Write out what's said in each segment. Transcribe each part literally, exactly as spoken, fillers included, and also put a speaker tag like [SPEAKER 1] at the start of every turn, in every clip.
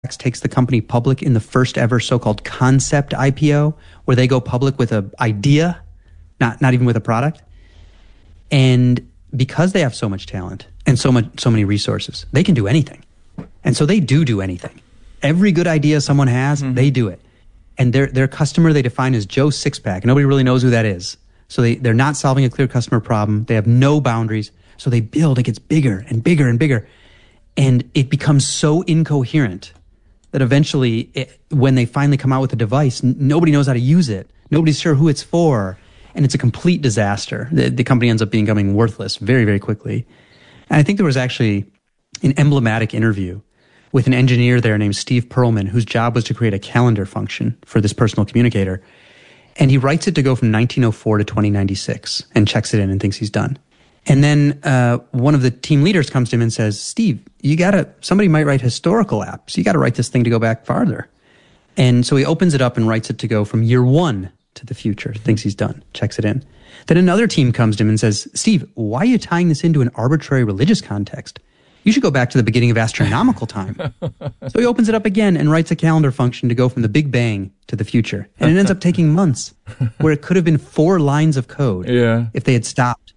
[SPEAKER 1] takes the company public in the first ever so-called concept I P O, where they go public with an idea, not not even with a product. And because they have so much talent and so much so many resources, they can do anything. And so they do do anything. Every good idea someone has, mm-hmm. they do it. And their their customer they define as Joe Sixpack. Nobody really knows who that is. So they, they're not solving a clear customer problem. They have no boundaries. So they build, it gets bigger and bigger and bigger. And it becomes so incoherent that eventually, it, when they finally come out with a device, n- nobody knows how to use it. Nobody's sure who it's for. And it's a complete disaster. The, the company ends up becoming worthless very, very quickly. And I think there was actually an emblematic interview with an engineer there named Steve Perlman, whose job was to create a calendar function for this personal communicator. And he writes it to go from nineteen oh four to twenty ninety-six and checks it in and thinks he's done. And then uh, one of the team leaders comes to him and says, Steve, you gotta, somebody might write historical apps. You gotta write this thing to go back farther. And so he opens it up and writes it to go from year one to the future, thinks he's done, checks it in. Then another team comes to him and says, Steve, why are you tying this into an arbitrary religious context? You should go back to the beginning of astronomical time. So he opens it up again and writes a calendar function to go from the Big Bang to the future. And it ends up taking months, where it could have been four lines of code
[SPEAKER 2] yeah.
[SPEAKER 1] if they had stopped.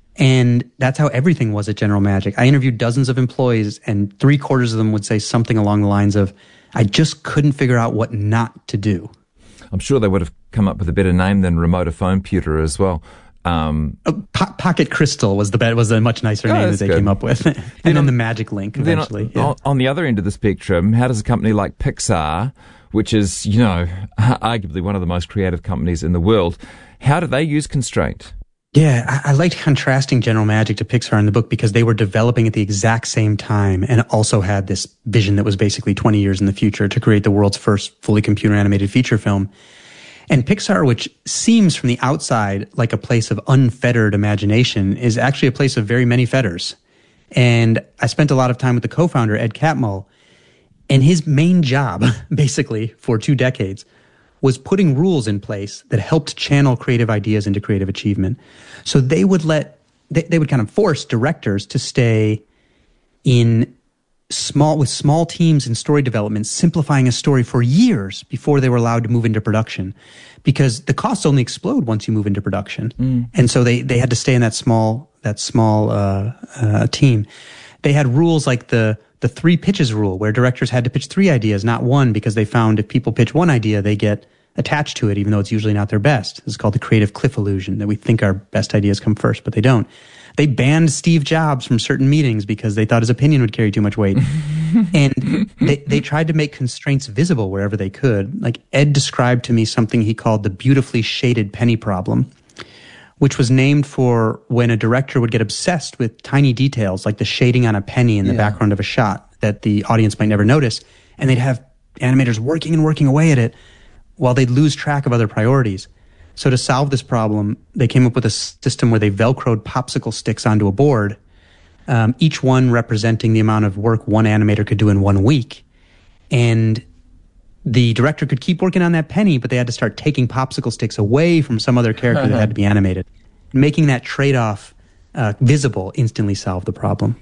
[SPEAKER 1] And that's how everything was at General Magic. I interviewed dozens of employees, and three quarters of them would say something along the lines of, I just couldn't figure out what not to do.
[SPEAKER 2] I'm sure they would have come up with a better name than Remote Phone Pewter as well. Um,
[SPEAKER 1] uh, po- Pocket Crystal was the be- was a much nicer
[SPEAKER 2] oh,
[SPEAKER 1] name that they
[SPEAKER 2] good.
[SPEAKER 1] came up with. and then, then the Magic Link eventually.
[SPEAKER 2] On,
[SPEAKER 1] yeah.
[SPEAKER 2] on, on the other end of the spectrum, how does a company like Pixar, which is, you know, arguably one of the most creative companies in the world, how do they use constraint?
[SPEAKER 1] Yeah, I, I liked contrasting General Magic to Pixar in the book because they were developing at the exact same time and also had this vision that was basically twenty years in the future to create the world's first fully computer animated feature film. And Pixar, which seems from the outside like a place of unfettered imagination, is actually a place of very many fetters. And I spent a lot of time with the co-founder, Ed Catmull, and his main job, basically, for two decades, was putting rules in place that helped channel creative ideas into creative achievement. So they would let, they, they would kind of force directors to stay in small, with small teams in story development, simplifying a story for years before they were allowed to move into production, because the costs only explode once you move into production. Mm. And so they, they had to stay in that small, that small, uh, uh, team. They had rules like the, the three pitches rule, where directors had to pitch three ideas, not one, because they found if people pitch one idea, they get attached to it, even though it's usually not their best. This is called the creative cliff illusion, that we think our best ideas come first, but they don't. They banned Steve Jobs from certain meetings because they thought his opinion would carry too much weight. And they, they tried to make constraints visible wherever they could. Like Ed described to me something he called the beautifully shaded penny problem, which was named for when a director would get obsessed with tiny details like the shading on a penny in the yeah. background of a shot that the audience might never notice. And they'd have animators working and working away at it while they'd lose track of other priorities. So to solve this problem, they came up with a system where they Velcroed popsicle sticks onto a board, um, each one representing the amount of work one animator could do in one week. And the director could keep working on that penny, but they had to start taking popsicle sticks away from some other character that had to be animated. Making that trade-off uh, visible instantly solved the problem.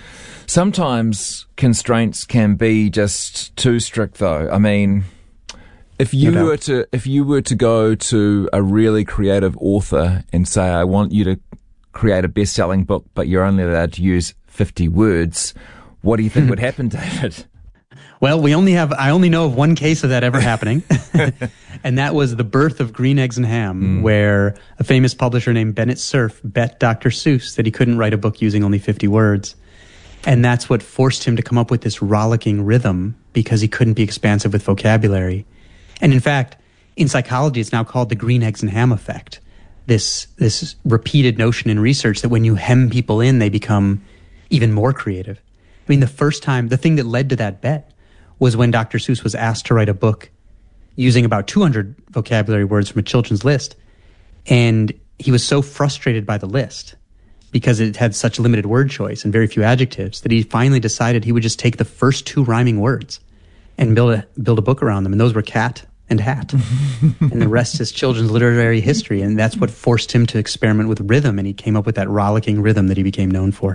[SPEAKER 2] Sometimes constraints can be just too strict, though. I mean, if you
[SPEAKER 1] No
[SPEAKER 2] were to if you were to go to a really creative author and say, "I want you to create a best-selling book, but you're only allowed to use fifty words," what do you think would happen, David?
[SPEAKER 1] Well, we only have, I only know of one case of that ever happening. And that was The Birth of Green Eggs and Ham, mm. where a famous publisher named Bennett Cerf bet Doctor Seuss that he couldn't write a book using only fifty words. And that's what forced him to come up with this rollicking rhythm, because he couldn't be expansive with vocabulary. And in fact, in psychology, it's now called the green eggs and ham effect. This, this repeated notion in research that when you hem people in, they become even more creative. I mean, the first time, the thing that led to that bet was when Doctor Seuss was asked to write a book using about two hundred vocabulary words from a children's list. And he was so frustrated by the list because it had such limited word choice and very few adjectives that he finally decided he would just take the first two rhyming words and build a, build a book around them. And those were cat and hat. And the rest is children's literary history. And that's what forced him to experiment with rhythm. And he came up with that rollicking rhythm that he became known for.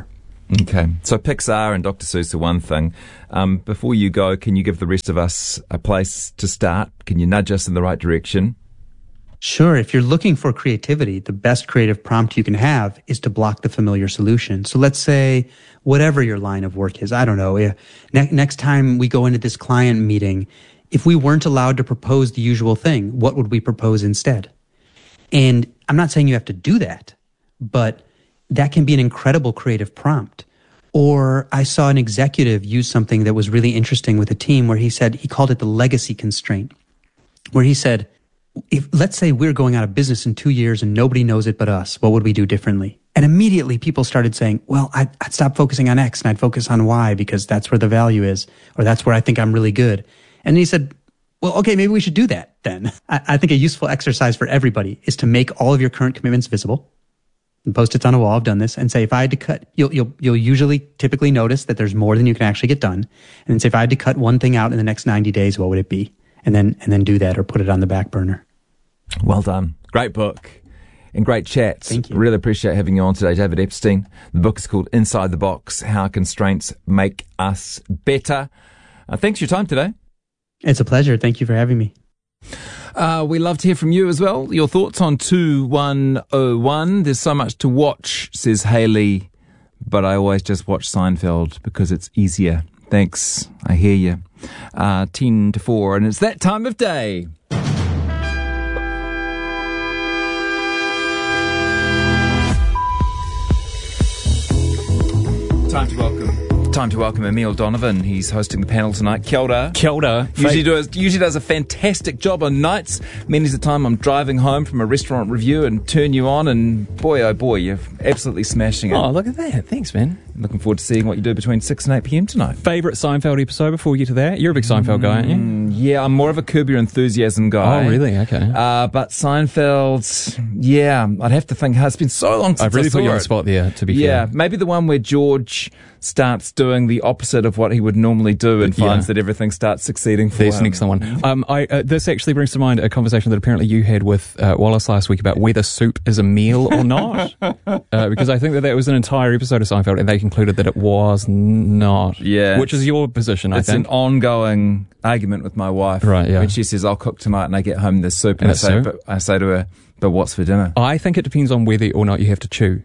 [SPEAKER 2] Okay, so Pixar and Doctor Seuss are one thing. Um, before you go, can you give the rest of us a place to start? Can you nudge us in the right direction?
[SPEAKER 1] Sure. If you're looking for creativity, the best creative prompt you can have is to block the familiar solution. So let's say whatever your line of work is, I don't know, ne- next time we go into this client meeting, if we weren't allowed to propose the usual thing, what would we propose instead? And I'm not saying you have to do that, but that can be an incredible creative prompt. Or I saw an executive use something that was really interesting with a team where he said, he called it the legacy constraint, where he said, if, let's say we're going out of business in two years and nobody knows it but us, what would we do differently? And immediately people started saying, well, I'd, I'd stop focusing on X and I'd focus on Y because that's where the value is, or that's where I think I'm really good. And he said, well, okay, maybe we should do that then. I, I think a useful exercise for everybody is to make all of your current commitments visible and post it on a wall. I've done this, and say, if I had to cut, you'll, you'll, you'll usually typically notice that there's more than you can actually get done. And then say, if I had to cut one thing out in the next ninety days, what would it be? And then, and then do that or put it on the back burner.
[SPEAKER 2] Well done. Great book and great chats.
[SPEAKER 1] Thank you.
[SPEAKER 2] Really appreciate having you on today, David Epstein. The book is called Inside the Box, How Constraints Make Us Better. Uh, thanks for your time today.
[SPEAKER 1] It's a pleasure. Thank you for having me.
[SPEAKER 2] Uh, we love to hear from you as well. Your thoughts on two one oh one. There's so much to watch, says Haley, but I always just watch Seinfeld because it's easier. Thanks. I hear you. Uh, ten to four, and it's that time of day. Time to welcome. Time to welcome Emile Donovan. He's hosting the panel tonight. Kia ora.
[SPEAKER 3] Kia ora.
[SPEAKER 2] Usually does, usually does a fantastic job on nights. Many's the time I'm driving home from a restaurant review and turn you on, and boy, oh boy, you're absolutely smashing it.
[SPEAKER 3] Oh, look at that. Thanks, man.
[SPEAKER 2] Looking forward to seeing what you do between six and eight p.m. tonight.
[SPEAKER 3] Favourite Seinfeld episode before we get to that? You're a big Seinfeld guy, aren't you?
[SPEAKER 2] Mm, yeah, I'm more of a Curb Your Enthusiasm guy.
[SPEAKER 3] Oh, really? Okay.
[SPEAKER 2] Uh, but Seinfeld, yeah, I'd have to think. It's been so long since
[SPEAKER 3] I've really
[SPEAKER 2] I saw
[SPEAKER 3] put you on
[SPEAKER 2] it.
[SPEAKER 3] the spot there, to be
[SPEAKER 2] Yeah,
[SPEAKER 3] fair.
[SPEAKER 2] maybe the one where George starts doing the opposite of what he would normally do and
[SPEAKER 3] Yeah.
[SPEAKER 2] finds that everything starts succeeding for
[SPEAKER 3] There's
[SPEAKER 2] him.
[SPEAKER 3] an excellent one. Um, I, uh, this actually brings to mind a conversation that apparently you had with uh, Wallace last week about whether soup is a meal or not. uh, because I think that that was an entire episode of Seinfeld, and they concluded that it was not.
[SPEAKER 2] Yeah.
[SPEAKER 3] Which is your position, I
[SPEAKER 2] It's
[SPEAKER 3] think.
[SPEAKER 2] an ongoing argument with my wife.
[SPEAKER 3] Right, yeah.
[SPEAKER 2] When she says, I'll cook tonight, and I get home, there's soup, and,
[SPEAKER 3] And
[SPEAKER 2] I,
[SPEAKER 3] it's
[SPEAKER 2] say,
[SPEAKER 3] soup?
[SPEAKER 2] but, I say to her, but what's for dinner?
[SPEAKER 3] I think it depends on whether or not you have to chew.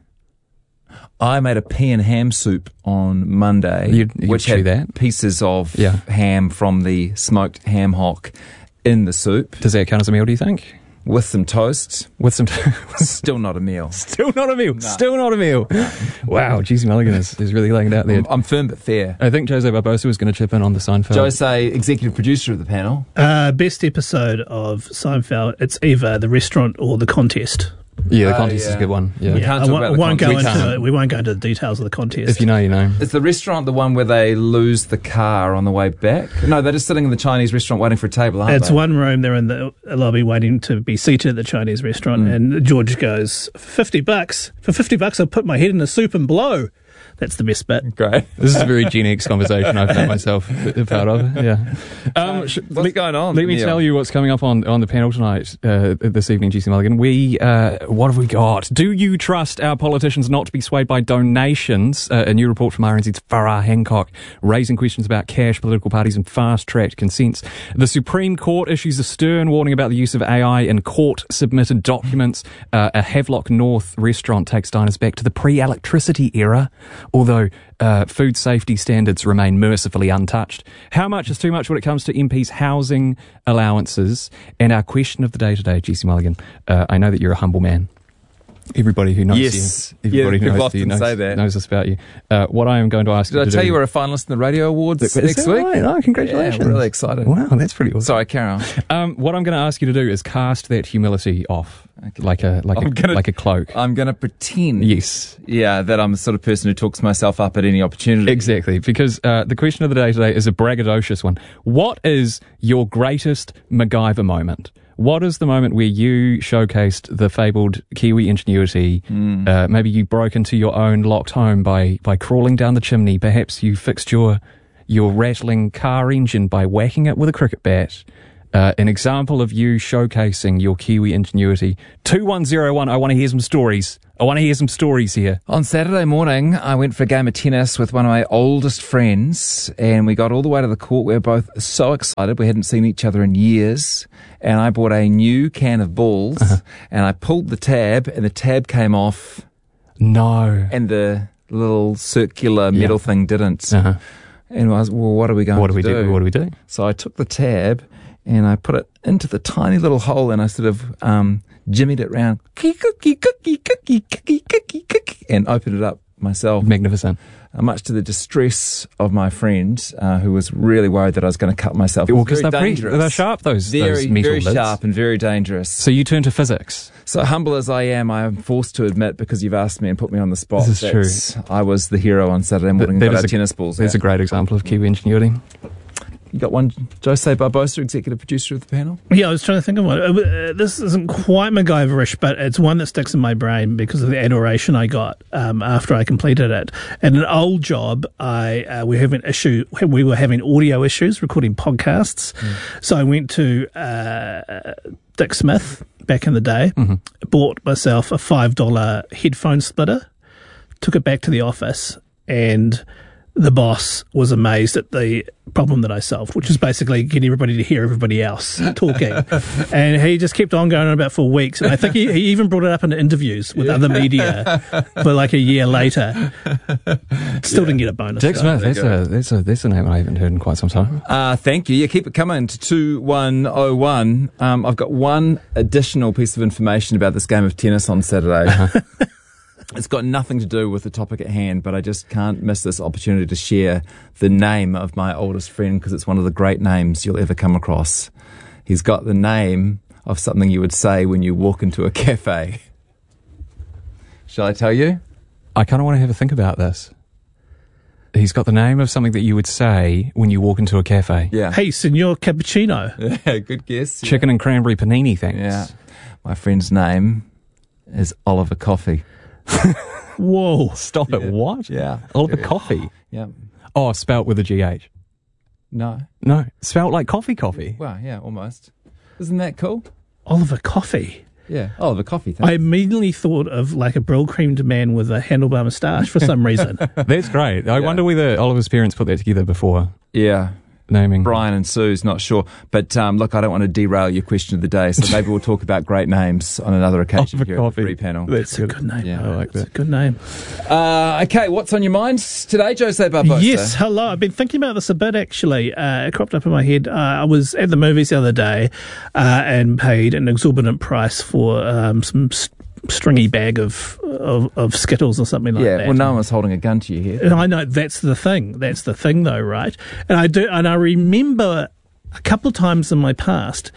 [SPEAKER 2] I made a pea and ham soup on Monday,
[SPEAKER 3] You'd- you'd
[SPEAKER 2] which
[SPEAKER 3] chew
[SPEAKER 2] had
[SPEAKER 3] that?
[SPEAKER 2] pieces of
[SPEAKER 3] Yeah.
[SPEAKER 2] ham from the smoked ham hock in the soup
[SPEAKER 3] Does that count as a meal, do you think?
[SPEAKER 2] with some toast.
[SPEAKER 3] With some...
[SPEAKER 2] Still not a meal.
[SPEAKER 3] Still not a meal. Still not a meal. Wow, G C Mulligan is, is really laying it out there.
[SPEAKER 2] I'm, I'm firm but fair.
[SPEAKER 3] I think Jose Barbosa was going to chip in on the Seinfeld.
[SPEAKER 2] Jose, executive producer of the panel.
[SPEAKER 4] Uh, best episode of Seinfeld, it's either the restaurant or the contest.
[SPEAKER 3] Yeah, the
[SPEAKER 2] Oh,
[SPEAKER 3] contest is
[SPEAKER 2] yeah.
[SPEAKER 3] a good one. Yeah.
[SPEAKER 2] We can't
[SPEAKER 4] I
[SPEAKER 2] talk
[SPEAKER 4] won't,
[SPEAKER 2] about the
[SPEAKER 4] won't go
[SPEAKER 2] contest.
[SPEAKER 4] into
[SPEAKER 3] can't.
[SPEAKER 4] it. We won't go into the details of the contest.
[SPEAKER 3] If you know, you know.
[SPEAKER 2] Is the restaurant the one where they lose the car on the way back? No, they're just sitting in the Chinese restaurant waiting for a table, aren't
[SPEAKER 4] It's
[SPEAKER 2] they?
[SPEAKER 4] one room. They're in the lobby waiting to be seated at the Chinese restaurant,
[SPEAKER 2] Mm.
[SPEAKER 4] and George goes, "For fifty bucks, for fifty bucks, I'll put my head in the soup and blow." That's the best bit.
[SPEAKER 2] Great.
[SPEAKER 3] This is a very Gen X conversation I've found myself a part of. Yeah. Um, sh-
[SPEAKER 2] What's
[SPEAKER 3] let,
[SPEAKER 2] going on?
[SPEAKER 3] let me
[SPEAKER 2] Neil?
[SPEAKER 3] tell you what's coming up on, on the panel tonight, uh, this evening, G C Mulligan. We, uh, what have we got? Do you trust our politicians not to be swayed by donations? Uh, a new report from R N Z's Farah Hancock raising questions about cash, political parties and fast-tracked consents. The Supreme Court issues a stern warning about the use of A I in court-submitted documents. Uh, a Havelock North restaurant takes diners back to the pre-electricity era, although uh, food safety standards remain mercifully untouched. How much is too much when it comes to M Ps' housing allowances? And our question of the day today, G C Mulligan, uh, I know that you're a humble man. Everybody who knows
[SPEAKER 2] Yes.
[SPEAKER 3] you, everybody
[SPEAKER 2] Yeah,
[SPEAKER 3] who
[SPEAKER 2] people
[SPEAKER 3] knows you
[SPEAKER 2] often
[SPEAKER 3] knows,
[SPEAKER 2] say that.
[SPEAKER 3] knows this about you. Uh, what I am going to ask
[SPEAKER 2] Did
[SPEAKER 3] you
[SPEAKER 2] I
[SPEAKER 3] to
[SPEAKER 2] tell
[SPEAKER 3] do...
[SPEAKER 2] you we're a finalist in the Radio Awards
[SPEAKER 3] Is
[SPEAKER 2] next
[SPEAKER 3] that
[SPEAKER 2] week?
[SPEAKER 3] right? Oh, congratulations.
[SPEAKER 2] Yeah, I'm really excited.
[SPEAKER 3] Wow, that's pretty awesome.
[SPEAKER 2] Sorry, carry on.
[SPEAKER 3] Um, what I'm going to ask you to do is cast that humility off,
[SPEAKER 2] Okay.
[SPEAKER 3] like a like
[SPEAKER 2] I'm
[SPEAKER 3] a
[SPEAKER 2] gonna-
[SPEAKER 3] like a cloak.
[SPEAKER 2] I'm going to pretend,
[SPEAKER 3] Yes,
[SPEAKER 2] yeah, that I'm the sort of person who talks myself up at any opportunity.
[SPEAKER 3] exactly. Because uh, the question of the day today is a braggadocious one. What is your greatest MacGyver moment? What is the moment where you showcased the fabled Kiwi ingenuity?
[SPEAKER 2] Mm.
[SPEAKER 3] Uh, maybe you broke into your own locked home by, by crawling down the chimney. Perhaps you fixed your your rattling car engine by whacking it with a cricket bat. Uh, an example of you showcasing your Kiwi ingenuity. two one zero one, I want to hear some stories. I want to hear some stories here.
[SPEAKER 2] On Saturday morning, I went for a game of tennis with one of my oldest friends, and we got all the way to the court. We were both so excited. We hadn't seen each other in years, and I bought a new can of balls, uh-huh. and I pulled the tab, and the tab came off.
[SPEAKER 3] No.
[SPEAKER 2] And the little circular metal yeah. thing didn't.
[SPEAKER 3] Uh-huh.
[SPEAKER 2] And I was, well, what are we going
[SPEAKER 3] what do
[SPEAKER 2] to
[SPEAKER 3] we
[SPEAKER 2] do?
[SPEAKER 3] do? What do we do?
[SPEAKER 2] So I took the tab, and I put it into the tiny little hole, and I sort of um, jimmied it round, and opened it up myself.
[SPEAKER 3] Magnificent.
[SPEAKER 2] Uh, much to the distress of my friend, uh, who was really worried that I was going to cut myself.
[SPEAKER 3] Well, because they're,
[SPEAKER 2] dangerous.
[SPEAKER 3] they're sharp, those,
[SPEAKER 2] very,
[SPEAKER 3] those metal
[SPEAKER 2] very
[SPEAKER 3] lids.
[SPEAKER 2] sharp and very dangerous.
[SPEAKER 3] So you turn to physics.
[SPEAKER 2] So humble as I am, I am forced to admit, because you've asked me and put me on the spot,
[SPEAKER 3] this is
[SPEAKER 2] true. I was the hero on Saturday morning.
[SPEAKER 3] That, that
[SPEAKER 2] got
[SPEAKER 3] is
[SPEAKER 2] our
[SPEAKER 3] a,
[SPEAKER 2] tennis balls.
[SPEAKER 3] That's
[SPEAKER 2] out.
[SPEAKER 3] a great example of Kiwi ingenuity.
[SPEAKER 2] You got one, Jose Barbosa, executive producer of the panel?
[SPEAKER 4] Yeah, I was trying to think of one. Uh, this isn't quite MacGyverish, but it's one that sticks in my brain because of the adoration I got um, after I completed it. At an old job, I uh, we have an issue. We were having audio issues recording podcasts, mm. so I went to uh, Dick Smith back in the day, mm-hmm. bought myself a five dollar headphone splitter, took it back to the office, and the boss was amazed at the problem that I solved, which was basically getting everybody to hear everybody else talking. And he just kept on going on about for weeks. And I think he, he even brought it up in interviews with yeah. other media for like a year later. Still yeah. didn't get a bonus.
[SPEAKER 3] Dick Smith, that's a, that's, a, that's a name I haven't heard in quite some time.
[SPEAKER 2] Uh, thank you. Yeah, keep it coming to two one oh one. Um, I've got one additional piece of information about this game of tennis on Saturday. Uh-huh. It's got nothing to do with the topic at hand, but I just can't miss this opportunity to share the name of my oldest friend, because it's one of the great names you'll ever come across. He's got the name of something you would say when you walk into a cafe. Shall I tell you?
[SPEAKER 3] I kind of want to have a think about this. He's got the name of something that you would say when you walk into a cafe.
[SPEAKER 2] Yeah.
[SPEAKER 4] Hey, Signor Cappuccino.
[SPEAKER 2] Yeah, good guess.
[SPEAKER 3] Chicken
[SPEAKER 2] yeah.
[SPEAKER 3] and cranberry panini things.
[SPEAKER 2] Yeah. My friend's name is Oliver Coffey.
[SPEAKER 4] Whoa.
[SPEAKER 3] Stop
[SPEAKER 2] yeah.
[SPEAKER 3] it. What?
[SPEAKER 2] Yeah.
[SPEAKER 3] Oliver yeah. Coffey.
[SPEAKER 2] Yeah.
[SPEAKER 3] Oh, spelt with a G H.
[SPEAKER 2] No.
[SPEAKER 3] No. Spelt like coffee coffee.
[SPEAKER 2] Well, yeah, almost. Isn't that cool?
[SPEAKER 4] Oliver Coffey.
[SPEAKER 2] Yeah. Oliver Coffey. Thanks.
[SPEAKER 4] I immediately thought of like a brill creamed man with a handlebar moustache for some reason.
[SPEAKER 3] That's great. I yeah. wonder whether Oliver's parents put that together before.
[SPEAKER 2] Yeah.
[SPEAKER 3] Naming
[SPEAKER 2] Brian and Sue's, not sure. But um, look, I don't want to derail your question of the day, so maybe we'll talk about great names on another occasion
[SPEAKER 3] Oliver
[SPEAKER 2] here
[SPEAKER 3] Coffey.
[SPEAKER 2] at the Free Panel.
[SPEAKER 4] That's a good name.
[SPEAKER 2] Yeah,
[SPEAKER 4] I like that. That's a good name.
[SPEAKER 2] Uh, okay, what's on your mind today, Jose Barbosa?
[SPEAKER 4] Yes, hello. I've been thinking about this a bit, actually. Uh, it cropped up in my head. Uh, I was at the movies the other day uh, and paid an exorbitant price for um, some st- stringy bag of, of of Skittles or something like
[SPEAKER 2] yeah,
[SPEAKER 4] that.
[SPEAKER 2] Yeah, well, no one was holding a gun to your head.
[SPEAKER 4] And I know that's the thing. That's the thing, though, right? And I do, and I remember a couple of times in my past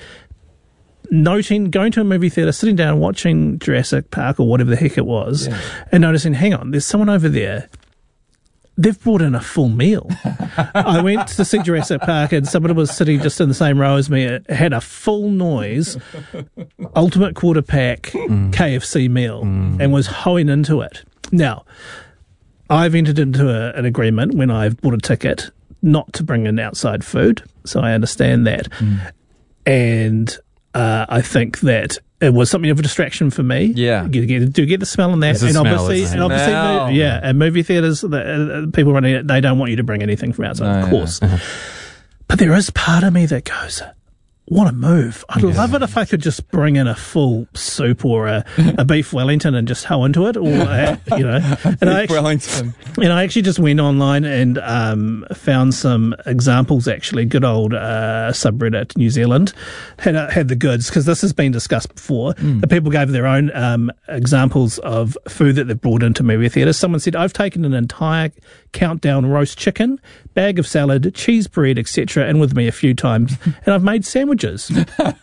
[SPEAKER 4] noting, going to a movie theatre, sitting down, watching Jurassic Park or whatever the heck it was, yeah. and noticing, hang on, there's someone over there. They've brought in a full meal. I went to see Jurassic Park and somebody was sitting just in the same row as me. It had a full noise, ultimate quarter pack mm. K F C meal mm. and was hoeing into it. Now, I've entered into a, an agreement when I've bought a ticket not to bring in outside food, so I understand that. Mm. And uh, I think that it was something of a distraction for me.
[SPEAKER 2] Yeah.
[SPEAKER 4] You get, do get the smell in that.
[SPEAKER 3] And
[SPEAKER 4] smell,
[SPEAKER 3] isn't
[SPEAKER 4] obviously,
[SPEAKER 3] it?
[SPEAKER 4] and obviously,
[SPEAKER 2] Smell.
[SPEAKER 4] mo- yeah, and movie theatres, the, uh, people running it, they don't want you to bring anything from outside,
[SPEAKER 2] No,
[SPEAKER 4] of course.
[SPEAKER 2] yeah.
[SPEAKER 4] But there is part of me that goes, what a move. I'd yeah. love it if I could just bring in a full soup or a, a beef Wellington and just hoe into it, or, uh, you know. And I, actually,
[SPEAKER 2] Wellington.
[SPEAKER 4] and I actually just went online and um, found some examples, actually. Good old uh, subreddit, New Zealand, had uh, had the goods, because this has been discussed before. Mm. The people gave their own um, examples of food that they've brought into movie theatres. Someone said, I've taken an entire Countdown roast chicken, bag of salad, cheese bread, et cetera, and with me a few times, and I've made sandwiches.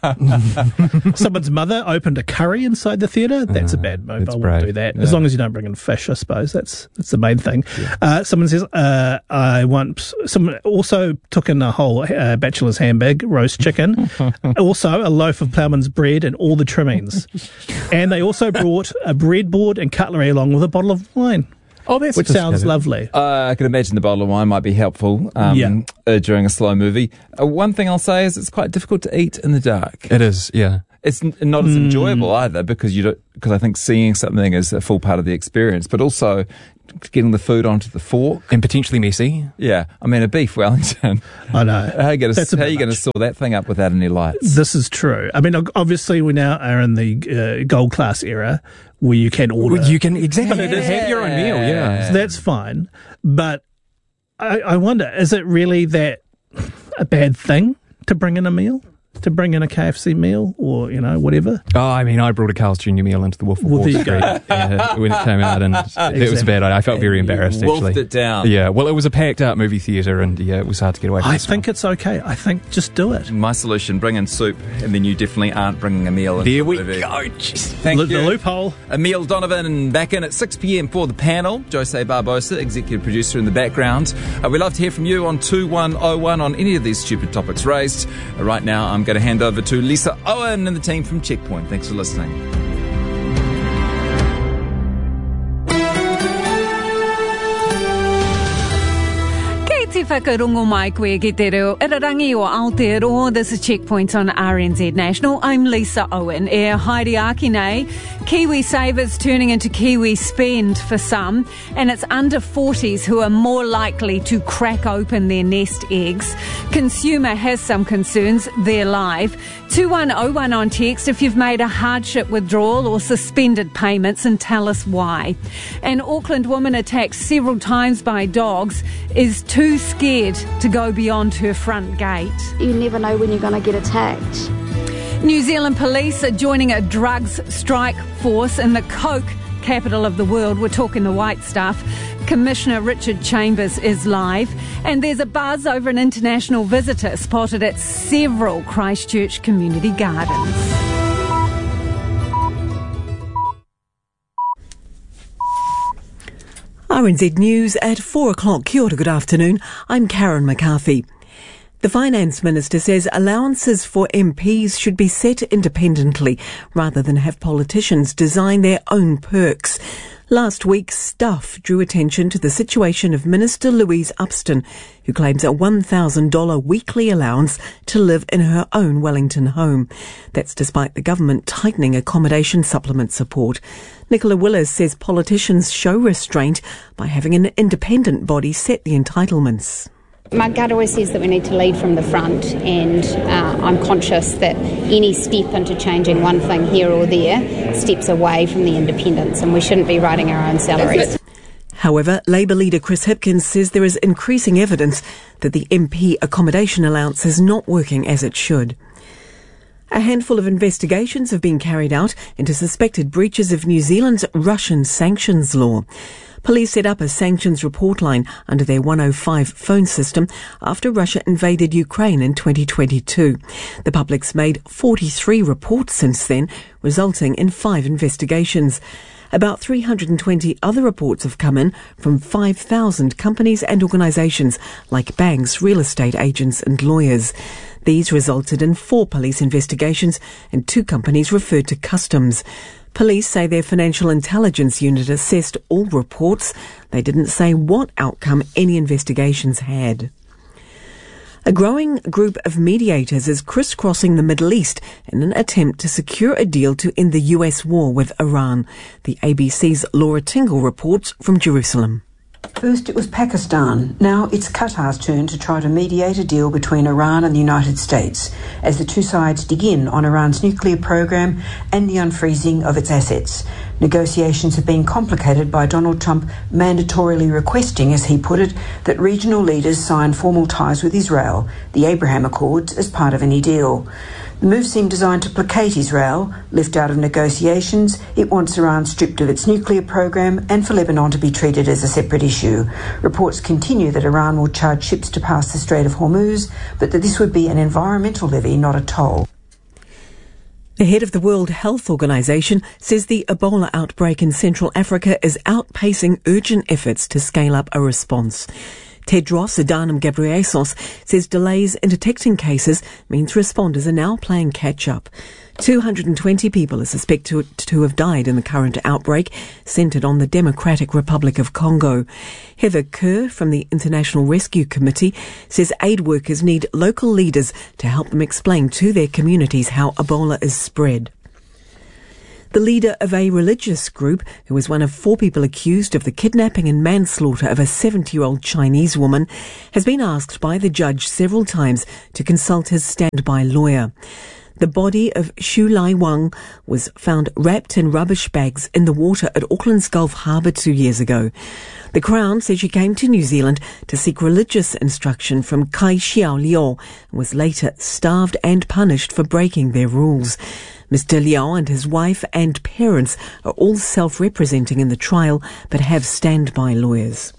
[SPEAKER 4] Someone's mother opened a curry inside the theatre. That's uh, a bad move. I wouldn't brave. do that. Yeah. As long as you don't bring in fish, I suppose. That's that's the main thing. Yeah. Uh, someone says, uh, I once, someone also took in a whole uh, bachelor's hamburg, roast chicken, also a loaf of ploughman's bread and all the trimmings. And they also brought a breadboard and cutlery along with a bottle of wine.
[SPEAKER 3] Oh, that's
[SPEAKER 4] which sounds lovely.
[SPEAKER 2] Uh, I can imagine the bottle of wine might be helpful um,
[SPEAKER 4] Yeah.
[SPEAKER 2] uh, during a slow movie. Uh, one thing I'll say is it's quite difficult to eat in the dark.
[SPEAKER 3] It is, yeah.
[SPEAKER 2] It's n- not as enjoyable either because you don't, because I think seeing something is a full part of the experience, but also getting the food onto the fork.
[SPEAKER 3] And potentially messy.
[SPEAKER 2] Yeah, I mean a beef Wellington.
[SPEAKER 4] I know.
[SPEAKER 2] How are you going
[SPEAKER 4] That's a
[SPEAKER 2] to how
[SPEAKER 4] bit
[SPEAKER 2] you going to
[SPEAKER 4] much.
[SPEAKER 2] saw that thing up without any lights?
[SPEAKER 4] This is true. I mean, ob- obviously, we now are in the uh, gold class era where you can order.
[SPEAKER 3] Well, you can exactly
[SPEAKER 2] Yeah.
[SPEAKER 3] have your own meal, yeah.
[SPEAKER 4] So that's fine. But I, I wonder, is it really that a bad thing to bring in a meal? To bring in a K F C meal or, you know, whatever?
[SPEAKER 3] Oh, I mean, I brought a Carl's Junior meal into the Wolf of
[SPEAKER 4] Well,
[SPEAKER 3] Wall
[SPEAKER 4] there you
[SPEAKER 3] Street
[SPEAKER 4] go.
[SPEAKER 3] uh, when it came out, and it was bad. I felt very embarrassed,
[SPEAKER 2] Wolfed
[SPEAKER 3] actually.
[SPEAKER 2] it down.
[SPEAKER 3] Yeah, well, it was a packed-out movie theatre, and yeah, it was hard to get away from
[SPEAKER 4] I
[SPEAKER 3] the smell.
[SPEAKER 4] think it's okay. I think just do it.
[SPEAKER 2] My solution: bring in soup, and then you definitely aren't bringing a meal. into
[SPEAKER 3] There we
[SPEAKER 2] the movie.
[SPEAKER 3] go. Jeez.
[SPEAKER 2] Thank
[SPEAKER 4] Lo-
[SPEAKER 2] you.
[SPEAKER 4] The loophole.
[SPEAKER 2] Emil Donovan back in at six p.m. for the panel. Jose Barbosa, executive producer in the background. Uh, we'd love to hear from you on two one oh one on any of these stupid topics raised. Uh, right now, I'm going to hand over to Lisa Owen and the team from Checkpoint. Thanks for listening.
[SPEAKER 5] Te whakarongo mai koe ki te reo Irarangi o Aotearoa. This is Checkpoint on R N Z National. I'm Lisa Owen. E haere aki nei, Kiwi savers turning into Kiwi spend for some, and it's under forties who are more likely to crack open their nest eggs. Consumer has some concerns. They're live. two one oh one on text if you've made a hardship withdrawal or suspended payments, and tell us why. An Auckland woman attacked several times by dogs is too scared to go beyond her front gate.
[SPEAKER 6] You never know when you're going to get attacked.
[SPEAKER 5] New Zealand police are joining a drugs strike force in the coke capital of the world. We're talking the white stuff. Commissioner Richard Chambers is live, and there's a buzz over an international visitor spotted at several Christchurch community gardens.
[SPEAKER 7] R N Z News at four o'clock. Kia ora, good afternoon. I'm Karen McCarthy. The Finance Minister says allowances for M Ps should be set independently rather than have politicians design their own perks. Last week, Stuff drew attention to the situation of Minister Louise Upston, who claims a one thousand dollars weekly allowance to live in her own Wellington home. That's despite the government tightening accommodation supplement support. Nicola Willis says politicians show restraint by having an independent body set the entitlements.
[SPEAKER 8] My gut always says that we need to lead from the front, and uh, I'm conscious that any step into changing one thing here or there steps away from the independence, and we shouldn't be writing our own salaries.
[SPEAKER 7] However, Labour leader Chris Hipkins says there is increasing evidence that the M P accommodation allowance is not working as it should. A handful of investigations have been carried out into suspected breaches of New Zealand's Russian sanctions law. Police set up a sanctions report line under their one oh five phone system after Russia invaded Ukraine in twenty twenty-two. The public's made forty-three reports since then, resulting in five investigations. About three hundred twenty other reports have come in from five thousand companies and organisations like banks, real estate agents and lawyers. These resulted in four police investigations and two companies referred to customs. Police say their financial intelligence unit assessed all reports. They didn't say what outcome any investigations had. A growing group of mediators is crisscrossing the Middle East in an attempt to secure a deal to end the U S war with Iran. The A B C's Laura Tingle reports from Jerusalem.
[SPEAKER 9] First it was Pakistan, now it's Qatar's turn to try to mediate a deal between Iran and the United States as the two sides dig in on Iran's nuclear program and the unfreezing of its assets. Negotiations have been complicated by Donald Trump mandatorily requesting, as he put it, that regional leaders sign formal ties with Israel, the Abraham Accords, as part of any deal. The move seemed designed to placate Israel, lift out of negotiations. It wants Iran stripped of its nuclear program and for Lebanon to be treated as a separate issue. Reports continue that Iran will charge ships to pass the Strait of Hormuz, but that this would be an environmental levy, not a toll.
[SPEAKER 7] The head of the World Health Organization says the Ebola outbreak in Central Africa is outpacing urgent efforts to scale up a response. Tedros Adhanom Ghebreyesus says delays in detecting cases means responders are now playing catch-up. two hundred twenty people are suspected to have died in the current outbreak, centred on the Democratic Republic of Congo. Heather Kerr from the International Rescue Committee says aid workers need local leaders to help them explain to their communities how Ebola is spread. The leader of a religious group, who was one of four people accused of the kidnapping and manslaughter of a seventy-year-old Chinese woman, has been asked by the judge several times to consult his standby lawyer. The body of Xu Lai Wang was found wrapped in rubbish bags in the water at Auckland's Gulf Harbour two years ago. The Crown said she came to New Zealand to seek religious instruction from Kai Xiao Liao and was later starved and punished for breaking their rules. Mister Liao and his wife and parents are all self-representing in the trial but have standby lawyers.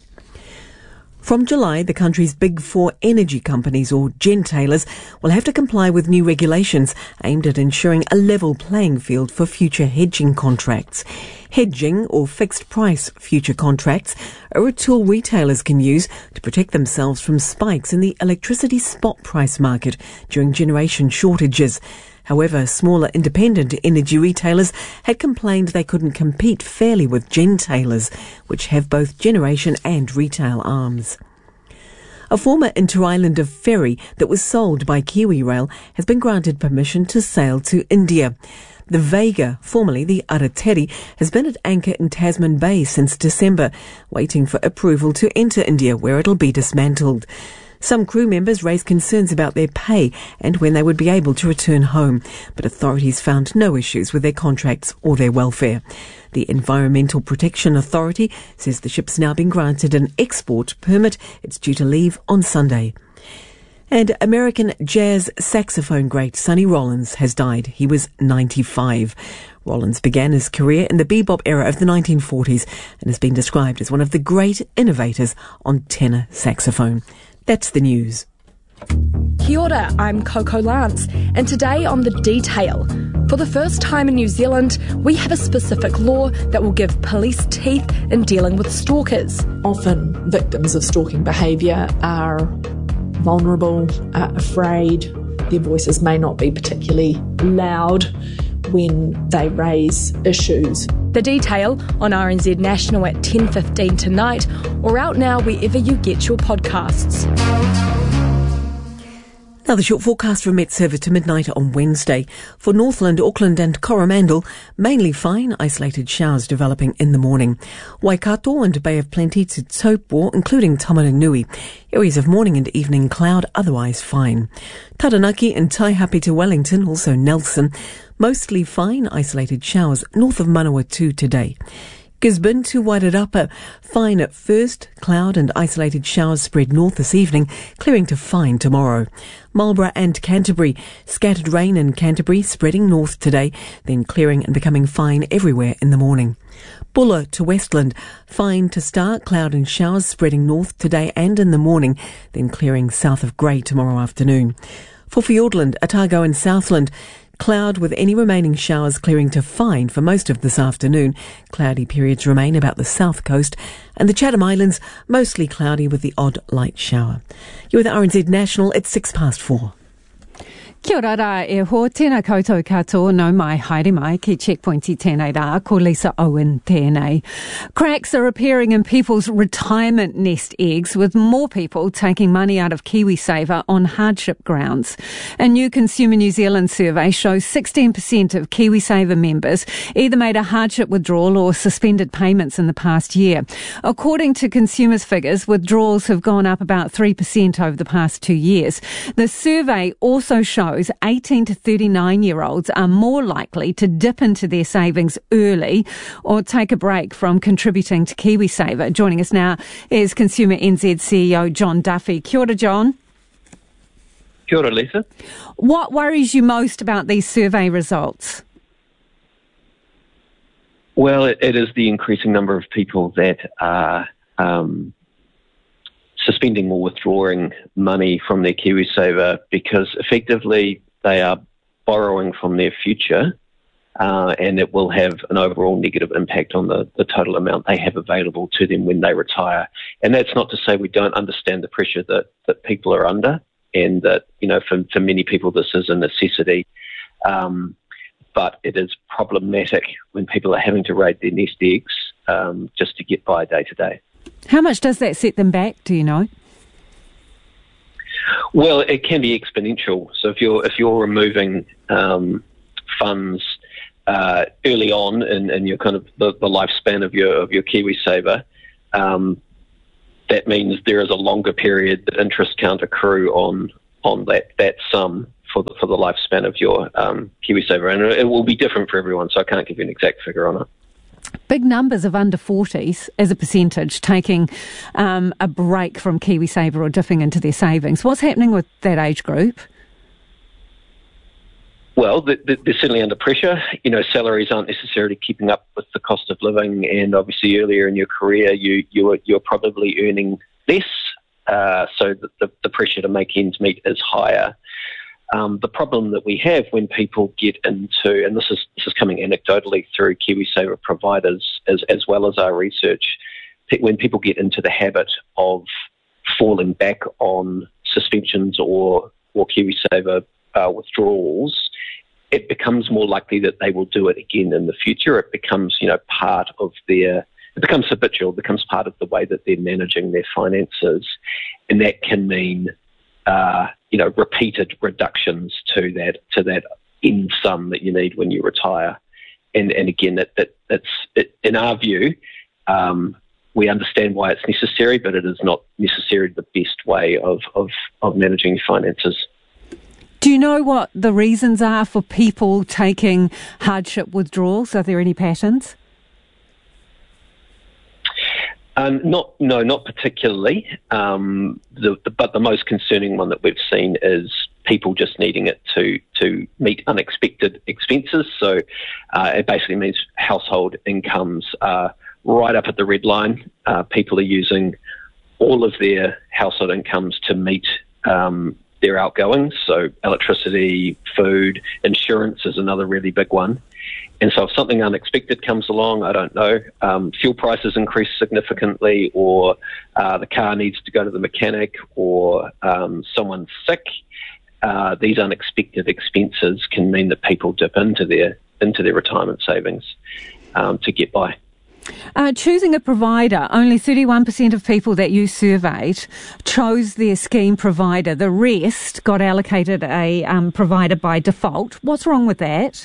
[SPEAKER 7] From July, the country's big four energy companies, or gentailers, will have to comply with new regulations aimed at ensuring a level playing field for future hedging contracts. Hedging, or fixed-price future contracts, are a tool retailers can use to protect themselves from spikes in the electricity spot price market during generation shortages. However, smaller independent energy retailers had complained they couldn't compete fairly with gentailers, which have both generation and retail arms. A former inter-islander ferry that was sold by KiwiRail has been granted permission to sail to India. The Vega, formerly the Arateri, has been at anchor in Tasman Bay since December, waiting for approval to enter India, where it'll be dismantled. Some crew members raised concerns about their pay and when they would be able to return home, but authorities found no issues with their contracts or their welfare. The Environmental Protection Authority says the ship's now been granted an export permit. It's due to leave on Sunday. And American jazz saxophone great Sonny Rollins has died. He was ninety-five. Rollins began his career in the bebop era of the nineteen forties and has been described as one of the great innovators on tenor saxophone. That's the news.
[SPEAKER 10] Kia ora, I'm Coco Lance, and today on The Detail. For the first time in New Zealand, we have a specific law that will give police teeth in dealing with stalkers.
[SPEAKER 11] Often victims of stalking behaviour are vulnerable, are afraid. Their voices may not be particularly loud when they raise issues.
[SPEAKER 10] The Detail on R N Z National at ten fifteen tonight, or out now wherever you get your podcasts.
[SPEAKER 7] Now the short forecast from Met Service to midnight on Wednesday. For Northland, Auckland and Coromandel, mainly fine, isolated showers developing in the morning. Waikato and Bay of Plenty to Taupo, including Tamaranui. Areas of morning and evening cloud, otherwise fine. Taranaki and Taihape to Wellington, also Nelson. Mostly fine, isolated showers north of Manawatu today. Gisborne to Wairarapa, fine at first, cloud and isolated showers spread north this evening, clearing to fine tomorrow. Marlborough and Canterbury, scattered rain in Canterbury, spreading north today, then clearing and becoming fine everywhere in the morning. Buller to Westland, fine to start, cloud and showers spreading north today and in the morning, then clearing south of Grey tomorrow afternoon. For Fiordland, Otago and Southland, cloud with any remaining showers clearing to fine for most of this afternoon. Cloudy periods remain about the south coast, and the Chatham Islands mostly cloudy with the odd light shower. You're with R N Z National at six past four.
[SPEAKER 5] Kia ora rā e ho, tēnā koutou katoa, no mai haere mai ki Checkpoint i tēnei rā, ko Lisa Owen tēnei. Cracks are appearing in people's retirement nest eggs, with more people taking money out of KiwiSaver on hardship grounds. A new Consumer New Zealand survey shows sixteen percent of KiwiSaver members either made a hardship withdrawal or suspended payments in the past year. According to consumers' figures, withdrawals have gone up about three percent over the past two years. The survey also shows eighteen to thirty-nine year olds are more likely to dip into their savings early or take a break from contributing to KiwiSaver. Joining us now is Consumer N Z C E O John Duffy. Kia ora, John.
[SPEAKER 12] Kia ora, Lisa.
[SPEAKER 5] What worries you most about these survey results?
[SPEAKER 12] Well, it, it is the increasing number of people that are um, suspending or withdrawing money from their KiwiSaver because effectively they are borrowing from their future uh, and it will have an overall negative impact on the, the total amount they have available to them when they retire. And that's not to say we don't understand the pressure that, that people are under, and that, you know, for, for many people this is a necessity. Um, but it is problematic when people are having to raid their nest eggs um, just to get by day to day.
[SPEAKER 5] How much does that set them back, do you know?
[SPEAKER 12] Well, it can be exponential. So if you're if you're removing um, funds uh, early on in, in your kind of the, the lifespan of your of your KiwiSaver, um, that means there is a longer period that interest can't accrue on on that, that sum for the for the lifespan of your um, KiwiSaver, and it will be different for everyone. So I can't give you an exact figure on it.
[SPEAKER 5] Big numbers of under forties as a percentage taking um, a break from KiwiSaver or dipping into their savings. What's happening with that age group?
[SPEAKER 12] Well, they're certainly under pressure. You know, salaries aren't necessarily keeping up with the cost of living, and obviously earlier in your career, you you're, you're probably earning less, uh, so the, the, the pressure to make ends meet is higher. Um, the problem that we have when people get into, and this is this is coming anecdotally through KiwiSaver providers as as well as our research, when people get into the habit of falling back on suspensions or or KiwiSaver uh, withdrawals, it becomes more likely that they will do it again in the future. It becomes, you know, part of their, it becomes habitual, it becomes part of the way that they're managing their finances, and that can mean Uh, you know, repeated reductions to that to that end sum that you need when you retire, and and again, that that that's it, in our view, um, we understand why it's necessary, but it is not necessarily the best way of of of managing finances.
[SPEAKER 5] Do you know what the reasons are for people taking hardship withdrawals? Are there any patterns?
[SPEAKER 12] Um, not, no, not particularly. Um, the, the, but the most concerning one that we've seen is people just needing it to to meet unexpected expenses. So uh, it basically means household incomes are right up at the red line. Uh, people are using all of their household incomes to meet um, their outgoings. So electricity, food, insurance is another really big one. And so if something unexpected comes along, I don't know, um, fuel prices increase significantly, or uh, the car needs to go to the mechanic, or um, someone's sick, uh, these unexpected expenses can mean that people dip into their into their retirement savings um, to get by.
[SPEAKER 5] Uh, choosing a provider, only thirty-one percent of people that you surveyed chose their scheme provider. The rest got allocated a um, provider by default. What's wrong with that?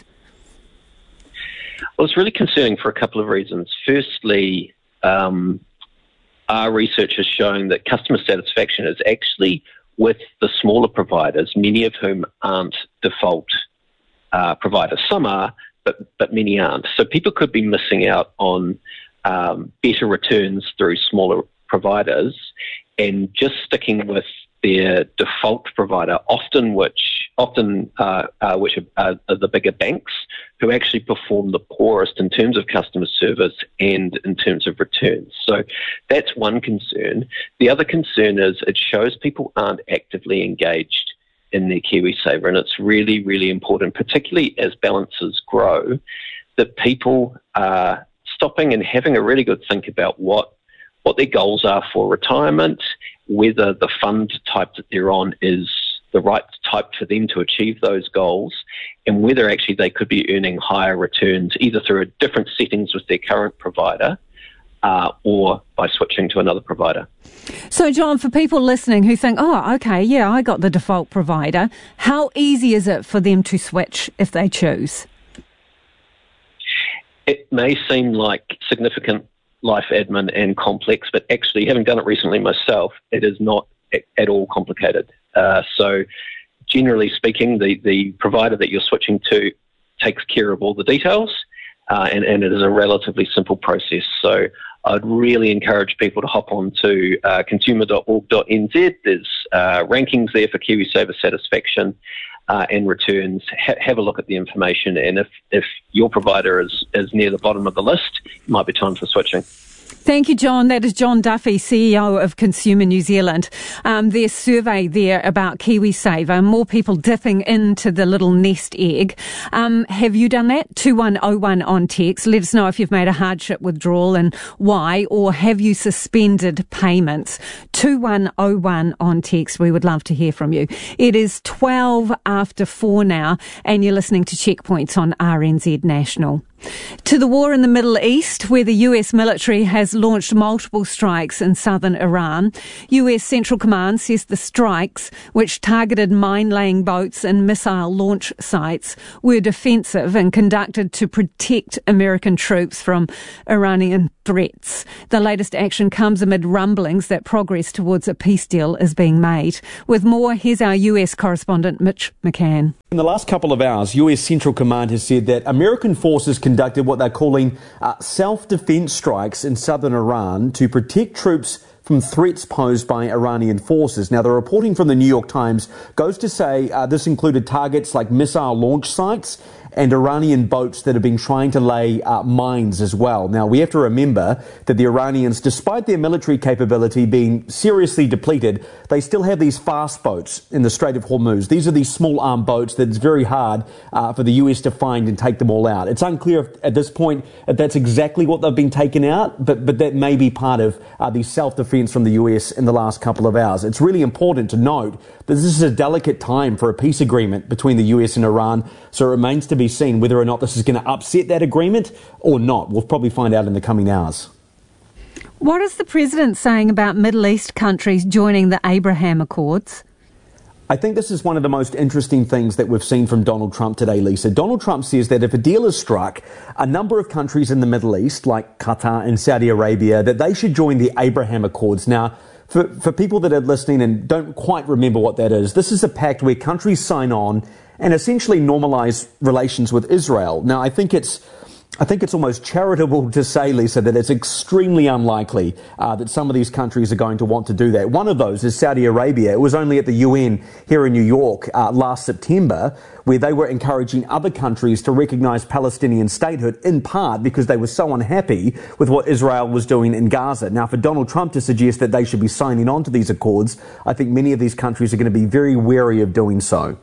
[SPEAKER 12] Well, it's really concerning for a couple of reasons. Firstly, um, our research has shown that customer satisfaction is actually with the smaller providers, many of whom aren't default uh, providers. Some are, but, but many aren't. So people could be missing out on um, better returns through smaller providers and just sticking with their default provider, often which often uh, uh, which are, are the bigger banks, who actually perform the poorest in terms of customer service and in terms of returns. So that's one concern. The other concern is it shows people aren't actively engaged in their KiwiSaver, and it's really, really important, particularly as balances grow, that people are stopping and having a really good think about what what their goals are for retirement, whether the fund type that they're on is the right type for them to achieve those goals, and whether actually they could be earning higher returns either through different settings with their current provider uh, or by switching to another provider.
[SPEAKER 5] So, John, for people listening who think, oh, okay, yeah, I got the default provider, how easy is it for them to switch if they choose?
[SPEAKER 12] It may seem like significant life admin and complex, but actually, having done it recently myself, it is not at all complicated. Uh, so generally speaking, the, the provider that you're switching to takes care of all the details, uh, and, and it is a relatively simple process. So I'd really encourage people to hop on to uh, consumer dot org dot n z. There's uh, rankings there for KiwiSaver satisfaction uh, and returns. Ha- have a look at the information, and if, if your provider is, is near the bottom of the list, it might be time for switching.
[SPEAKER 5] Thank you, John. That is John Duffy, C E O of Consumer New Zealand. Um, their survey there about KiwiSaver, more people dipping into the little nest egg. Um, have you done that? two one oh one on text. Let us know if you've made a hardship withdrawal and why, or have you suspended payments? two one oh one on text. We would love to hear from you. It is twelve after four now, and you're listening to Checkpoints on R N Z National. To the war in the Middle East, where the U S military has launched multiple strikes in southern Iran. U S Central Command says the strikes, which targeted mine-laying boats and missile launch sites, were defensive and conducted to protect American troops from Iranian threats. The latest action comes amid rumblings that progress towards a peace deal is being made. With more, here's our U S correspondent, Mitch McCann.
[SPEAKER 13] In the last couple of hours, U S Central Command has said that American forces conducted what they're calling uh, self-defense strikes in southern Iran to protect troops from threats posed by Iranian forces. Now, the reporting from the New York Times goes to say uh, this included targets like missile launch sites and Iranian boats that have been trying to lay uh, mines as well. Now, we have to remember that the Iranians, despite their military capability being seriously depleted, they still have these fast boats in the Strait of Hormuz. These are these small armed boats that it's very hard uh, for the U S to find and take them all out. It's unclear if, at this point if that's exactly what they've been taken out, but, but that may be part of uh, the self-defense from the U S in the last couple of hours. It's really important to note that this is a delicate time for a peace agreement between the U S and Iran, so it remains to be seen whether or not this is going to upset that agreement or not. We'll probably find out in the coming hours.
[SPEAKER 5] What is the president saying about Middle East countries joining the Abraham Accords?
[SPEAKER 13] I think this is one of the most interesting things that we've seen from Donald Trump today, Lisa. Donald Trump says that if a deal is struck, a number of countries in the Middle East, like Qatar and Saudi Arabia, that they should join the Abraham Accords. Now, for, for people that are listening and don't quite remember what that is, this is a pact where countries sign on and essentially normalize relations with Israel. Now, I think it's I think it's almost charitable to say, Lisa, that it's extremely unlikely uh, that some of these countries are going to want to do that. One of those is Saudi Arabia. It was only at the U N here in New York uh, last September where they were encouraging other countries to recognize Palestinian statehood, in part because they were so unhappy with what Israel was doing in Gaza. Now, for Donald Trump to suggest that they should be signing on to these accords, I think many of these countries are going to be very wary of doing so.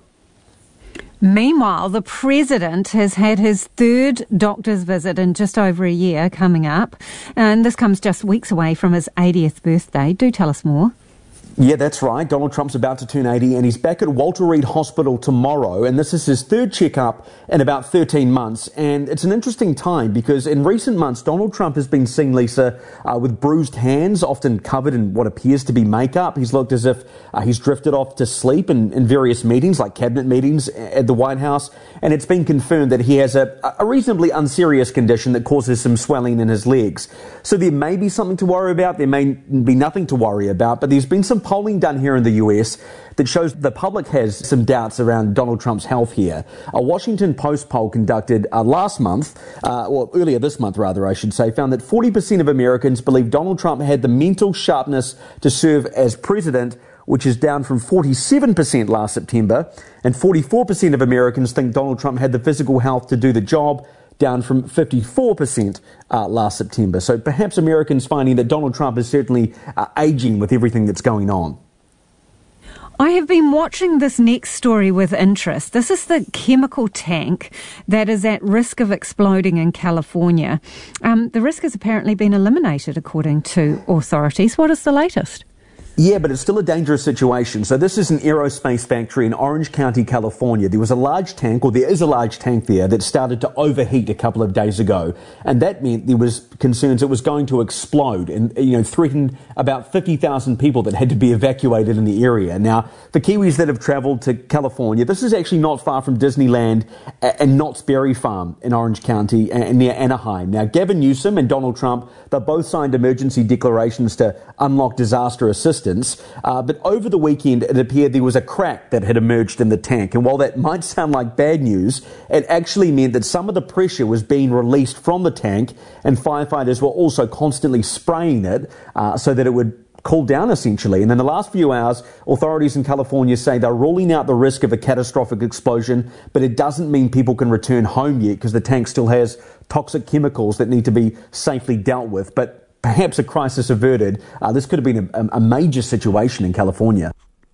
[SPEAKER 5] Meanwhile, the president has had his third doctor's visit in just over a year coming up, and this comes just weeks away from his eightieth birthday. Do tell us more.
[SPEAKER 13] Yeah, that's right. Donald Trump's about to turn eighty and he's back at Walter Reed Hospital tomorrow, and this is his third checkup in about thirteen months. And it's an interesting time because in recent months, Donald Trump has been seen, Lisa, uh, with bruised hands, often covered in what appears to be makeup. He's looked as if uh, he's drifted off to sleep in, in various meetings, like cabinet meetings at the White House. And it's been confirmed that he has a, a reasonably unserious condition that causes some swelling in his legs. So there may be something to worry about. There may be nothing to worry about, but there's been some polling done here in the U S that shows the public has some doubts around Donald Trump's health here. A Washington Post poll conducted uh, last month, uh, or earlier this month rather, I should say, found that forty percent of Americans believe Donald Trump had the mental sharpness to serve as president, which is down from forty-seven percent last September, and forty-four percent of Americans think Donald Trump had the physical health to do the job, down from fifty-four percent uh, last September. So perhaps Americans finding that Donald Trump is certainly uh, aging with everything that's going on.
[SPEAKER 5] I have been watching this next story with interest. This is the chemical tank that is at risk of exploding in California. Um, the risk has apparently been eliminated, according to authorities. What is the latest?
[SPEAKER 13] Yeah, but it's still a dangerous situation. So this is an aerospace factory in Orange County, California. There was a large tank, or there is a large tank there, that started to overheat a couple of days ago. And that meant there was concerns it was going to explode and, you know, threatened about fifty thousand people that had to be evacuated in the area. Now, for Kiwis that have travelled to California, this is actually not far from Disneyland and Knott's Berry Farm in Orange County near Anaheim. Now, Gavin Newsom and Donald Trump, they both signed emergency declarations to unlock disaster assistance. Uh, but over the weekend, it appeared there was a crack that had emerged in the tank. And while that might sound like bad news, it actually meant that some of the pressure was being released from the tank, and firefighters were also constantly spraying it uh, so that it would cool down, essentially. And in the last few hours, authorities in California say they're ruling out the risk of a catastrophic explosion, but it doesn't mean people can return home yet because the tank still has toxic chemicals that need to be safely dealt with. But perhaps a crisis averted, uh, this could have been a, a major situation in California.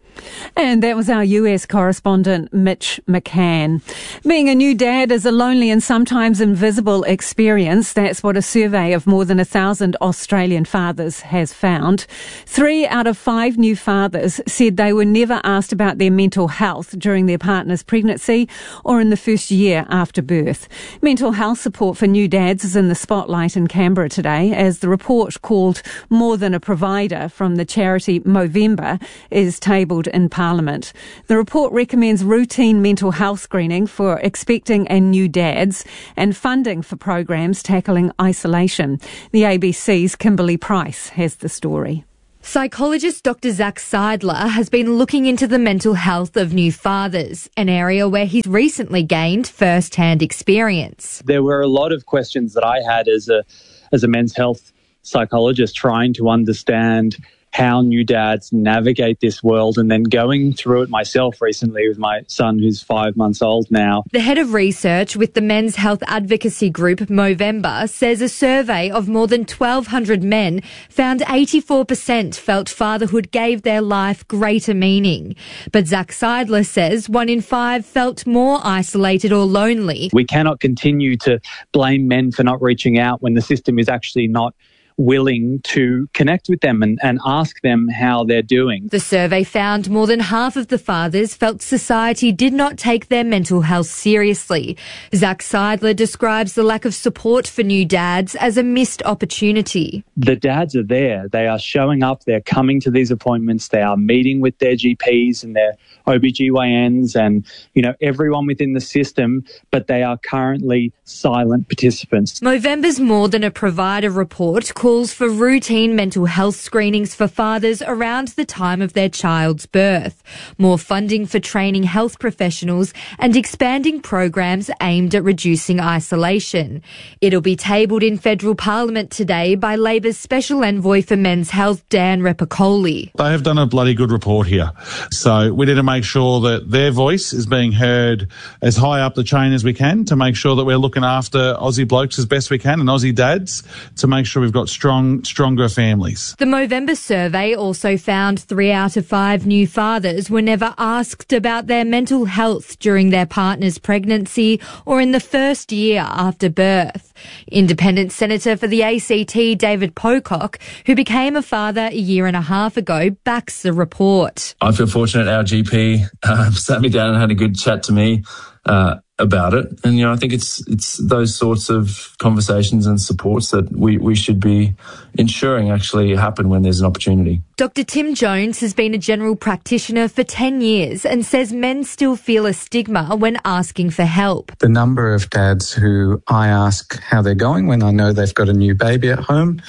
[SPEAKER 5] And that was our U S correspondent, Mitch McCann. Being a new dad is a lonely and sometimes invisible experience. That's what a survey of more than a thousand Australian fathers has found. Three out of five new fathers said they were never asked about their mental health during their partner's pregnancy or in the first year after birth. Mental health support for new dads is in the spotlight in Canberra today as the report called More Than a Provider from the charity Movember is tabled in Parliament. The report recommends routine mental health screening for expecting and new dads and funding for programs tackling isolation. The A B C's Kimberly Price has the story.
[SPEAKER 14] Psychologist Doctor Zach Seidler has been looking into the mental health of new fathers, an area where he's recently gained first-hand experience.
[SPEAKER 15] There were a lot of questions that I had as a as a men's health psychologist trying to understand how new dads navigate this world, and then going through it myself recently with my son who's five months old now.
[SPEAKER 14] The head of research with the men's health advocacy group Movember says a survey of more than twelve hundred men found eighty-four percent felt fatherhood gave their life greater meaning. But Zach Seidler says one in five felt more isolated or lonely.
[SPEAKER 15] We cannot continue to blame men for not reaching out when the system is actually not willing to connect with them and, and ask them how they're doing.
[SPEAKER 14] The survey found more than half of the fathers felt society did not take their mental health seriously. Zach Seidler describes the lack of support for new dads as a missed opportunity.
[SPEAKER 15] The dads are there. They are showing up. They're coming to these appointments. They are meeting with their G Ps and their O B G Y Ns and, you know, everyone within the system, but they are currently silent participants.
[SPEAKER 14] Movember's More Than a Provider report calls for routine mental health screenings for fathers around the time of their child's birth, more funding for training health professionals and expanding programs aimed at reducing isolation. It'll be tabled in federal parliament today by Labor's Special Envoy for Men's Health, Dan Repicoli.
[SPEAKER 16] They have done a bloody good report here. So we need to make sure that their voice is being heard as high up the chain as we can to make sure that we're looking after Aussie blokes as best we can and Aussie dads to make sure we've got strong, stronger families.
[SPEAKER 14] The Movember survey also found three out of five new fathers were never asked about their mental health during their partner's pregnancy or in the first year after birth. Independent Senator for the A C T, David Pocock, who became a father a year and a half ago, backs the report.
[SPEAKER 17] I feel fortunate our G P uh, sat me down and had a good chat to me uh, about it. And, you know, I think it's it's those sorts of conversations and supports that we, we should be ensuring actually happen when there's an opportunity.
[SPEAKER 14] Doctor Tim Jones has been a general practitioner for ten years and says men still feel a stigma when asking for help.
[SPEAKER 18] The number of dads who I ask how they're going when I know they've got a new baby at home,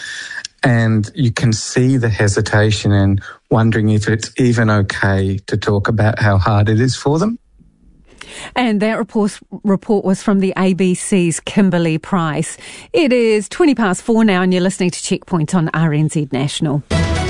[SPEAKER 18] and you can see the hesitation and wondering if it's even okay to talk about how hard it is for them.
[SPEAKER 5] And that report, report was from the A B C's Kimberly Price. It is twenty past four now and you're listening to Checkpoint on R N Z National.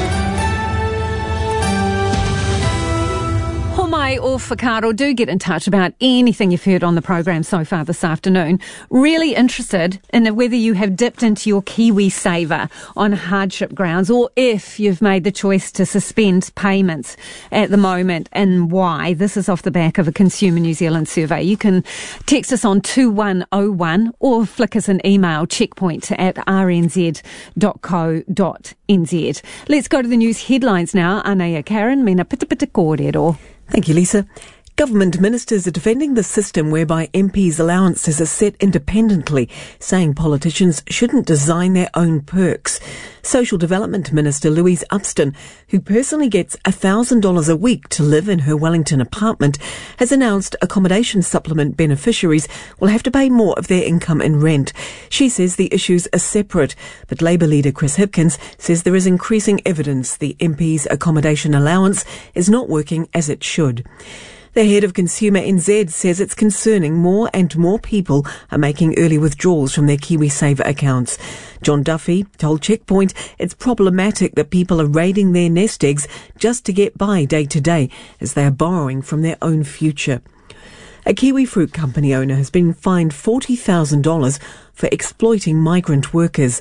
[SPEAKER 5] Homai or Whakaaro, do get in touch about anything you've heard on the program so far this afternoon. Really interested in whether you have dipped into your KiwiSaver on hardship grounds or if you've made the choice to suspend payments at the moment and why. This is off the back of a Consumer New Zealand survey. You can text us on two one oh one or flick us an email, checkpoint at r n z dot co dot n z. Let's go to the news headlines now. Anaya Karen, mena pita pita kōrero.
[SPEAKER 7] Thank you, Lisa. Government ministers are defending the system whereby M Ps' allowances are set independently, saying politicians shouldn't design their own perks. Social Development Minister Louise Upston, who personally gets one thousand dollars a week to live in her Wellington apartment, has announced accommodation supplement beneficiaries will have to pay more of their income in rent. She says the issues are separate, but Labour leader Chris Hipkins says there is increasing evidence the M P's accommodation allowance is not working as it should. The head of Consumer N Z says it's concerning more and more people are making early withdrawals from their KiwiSaver accounts. John Duffy told Checkpoint it's problematic that people are raiding their nest eggs just to get by day to day as they are borrowing from their own future. A kiwi fruit company owner has been fined forty thousand dollars for exploiting migrant workers.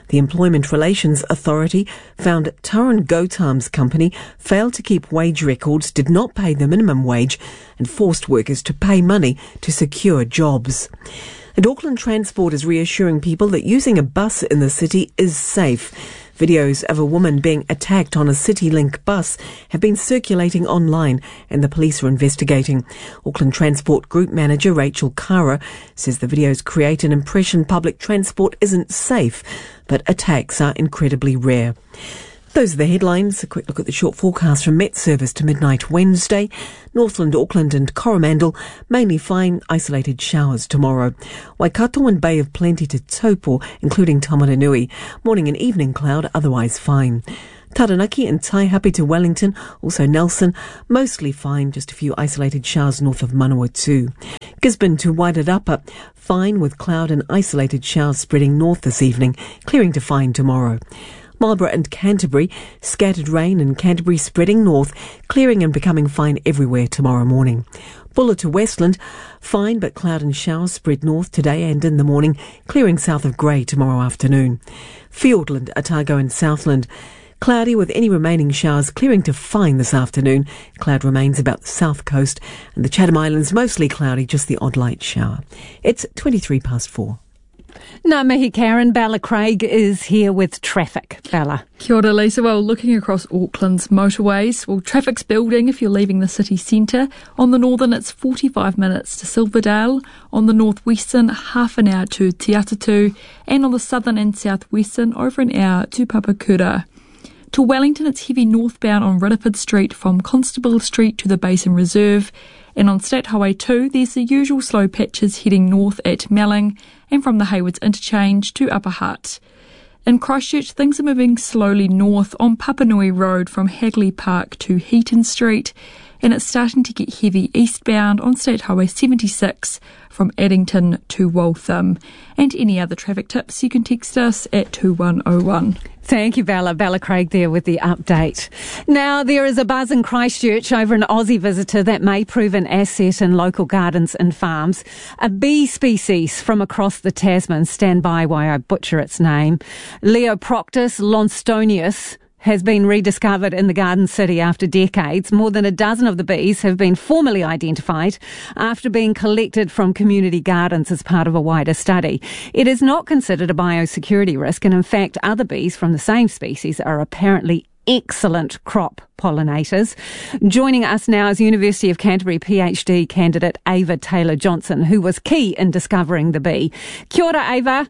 [SPEAKER 7] The Employment Relations Authority found Tarun Gautam's company failed to keep wage records, did not pay the minimum wage, and forced workers to pay money to secure jobs. And Auckland Transport is reassuring people that using a bus in the city is safe. Videos of a woman being attacked on a CityLink bus have been circulating online and the police are investigating. Auckland Transport Group Manager Rachel Kara says the videos create an impression public transport isn't safe, but attacks are incredibly rare. Those are the headlines. A quick look at the short forecast from Met Service to midnight Wednesday. Northland, Auckland and Coromandel, mainly fine, isolated showers tomorrow. Waikato and Bay of Plenty to Taupo, including Tamaranui. Morning and evening cloud, otherwise fine. Taranaki and Taihape to Wellington, also Nelson, mostly fine, just a few isolated showers north of Manawatu. Gisborne to Wairarapa, fine with cloud and isolated showers spreading north this evening, clearing to fine tomorrow. Marlborough and Canterbury, scattered rain and Canterbury spreading north, clearing and becoming fine everywhere tomorrow morning. Buller to Westland, fine but cloud and showers spread north today and in the morning, clearing south of Grey tomorrow afternoon. Fiordland, Otago and Southland, cloudy with any remaining showers, clearing to fine this afternoon. Cloud remains about the south coast, and the Chatham Islands mostly cloudy, just the odd light shower. It's twenty-three past four.
[SPEAKER 5] Ngā mihi Karen, Bella Craig is here with traffic. Bella.
[SPEAKER 19] Kia ora, Lisa. Well, looking across Auckland's motorways, well, traffic's building if you're leaving the city centre. On the northern, it's forty-five minutes to Silverdale. On the northwestern, half an hour to Te Atatu. And on the southern and southwestern, over an hour to Papakura. To Wellington, it's heavy northbound on Rutherford Street from Constable Street to the Basin Reserve. And on State Highway two, there's the usual slow patches heading north at Melling and from the Haywoods Interchange to Upper Hutt. In Christchurch, things are moving slowly north on Papanui Road from Hagley Park to Heaton Street, and it's starting to get heavy eastbound on State Highway seventy-six from Addington to Waltham. And any other traffic tips, you can text us at two one oh one.
[SPEAKER 5] Thank you, Bella. Bella Craig there with the update. Now, there is a buzz in Christchurch over an Aussie visitor that may prove an asset in local gardens and farms. A bee species from across the Tasman, stand by while I butcher its name, Leoproctus lonstonius, has been rediscovered in the Garden City after decades. More than a dozen of the bees have been formally identified after being collected from community gardens as part of a wider study. It is not considered a biosecurity risk, and in fact, other bees from the same species are apparently excellent crop pollinators. Joining us now is University of Canterbury PhD candidate Ava Taylor-Johnson, who was key in discovering the bee. Kia ora, Ava.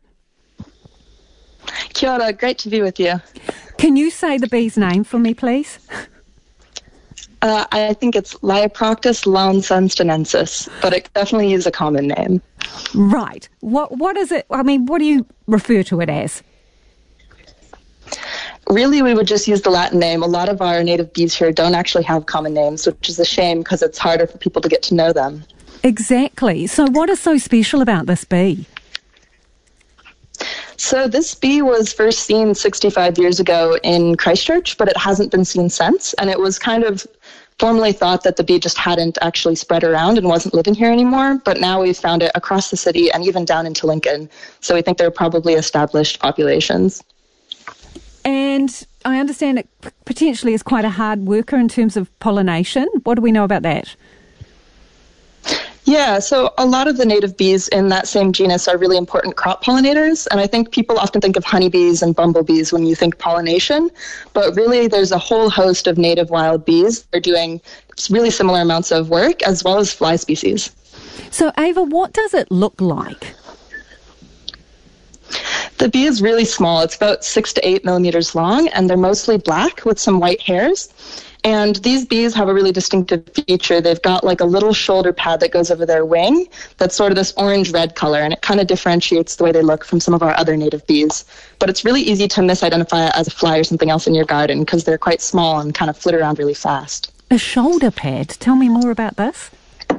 [SPEAKER 20] Kia ora, great to be with you.
[SPEAKER 5] Can you say the bee's name for me, please?
[SPEAKER 20] Uh, I think it's Leoproctus lonstoniensis, but it definitely is a common name.
[SPEAKER 5] Right. What What is it? I mean, what do you refer to it as?
[SPEAKER 20] Really, we would just use the Latin name. A lot of our native bees here don't actually have common names, which is a shame because it's harder for people to get to know them.
[SPEAKER 5] Exactly. So what is so special about this bee?
[SPEAKER 20] So this bee was first seen sixty-five years ago in Christchurch, but it hasn't been seen since. And it was kind of formerly thought that the bee just hadn't actually spread around and wasn't living here anymore. But now we've found it across the city and even down into Lincoln. So we think they're probably established populations.
[SPEAKER 5] And I understand it potentially is quite a hard worker in terms of pollination. What do we know about that?
[SPEAKER 20] Yeah, so a lot of the native bees in that same genus are really important crop pollinators, and I think people often think of honeybees and bumblebees when you think pollination, but really there's a whole host of native wild bees that are doing really similar amounts of work, as well as fly species.
[SPEAKER 5] So Ava, what does it look like?
[SPEAKER 20] The bee is really small. It's about six to eight millimeters long, and they're mostly black with some white hairs. And these bees have a really distinctive feature. They've got like a little shoulder pad that goes over their wing that's sort of this orange-red color, and it kind of differentiates the way they look from some of our other native bees. But it's really easy to misidentify it as a fly or something else in your garden because they're quite small and kind of flit around really fast.
[SPEAKER 5] A shoulder pad? Tell me more about this.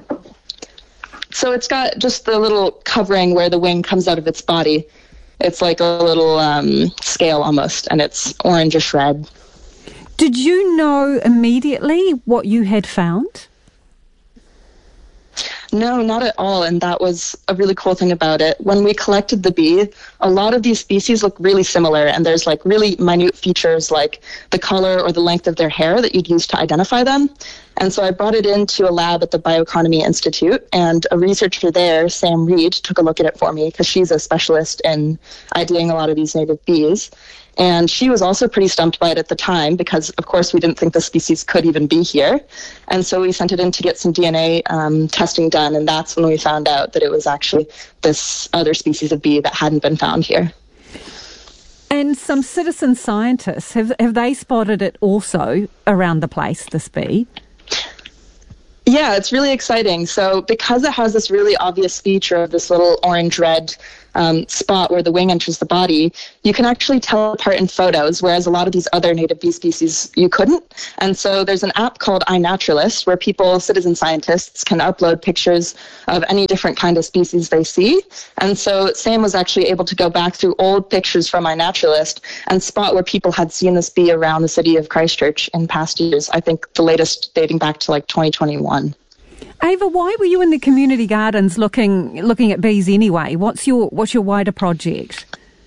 [SPEAKER 20] So it's got just the little covering where the wing comes out of its body. It's like a little um, scale almost, and it's orangish red.
[SPEAKER 5] Did you know immediately what you had found?
[SPEAKER 20] No, not at all. And that was a really cool thing about it. When we collected the bee, a lot of these species look really similar. And there's like really minute features like the color or the length of their hair that you'd use to identify them. And so I brought it into a lab at the Bioeconomy Institute, and a researcher there, Sam Reed, took a look at it for me because she's a specialist in IDing a lot of these native bees. And she was also pretty stumped by it at the time because, of course, we didn't think the species could even be here. And so we sent it in to get some D N A um, testing done, and that's when we found out that it was actually this other species of bee that hadn't been found here.
[SPEAKER 5] And some citizen scientists, have, have they spotted it also around the place, this bee?
[SPEAKER 20] Yeah, it's really exciting. So because it has this really obvious feature of this little orange-red um, spot where the wing enters the body, you can actually tell apart in photos, whereas a lot of these other native bee species, you couldn't. And so there's an app called iNaturalist where people, citizen scientists, can upload pictures of any different kind of species they see. And so Sam was actually able to go back through old pictures from iNaturalist and spot where people had seen this bee around the city of Christchurch in past years. I think the latest dating back to like twenty twenty-one.
[SPEAKER 5] Ava, why were you in the community gardens looking looking at bees anyway? What's your what's your wider project?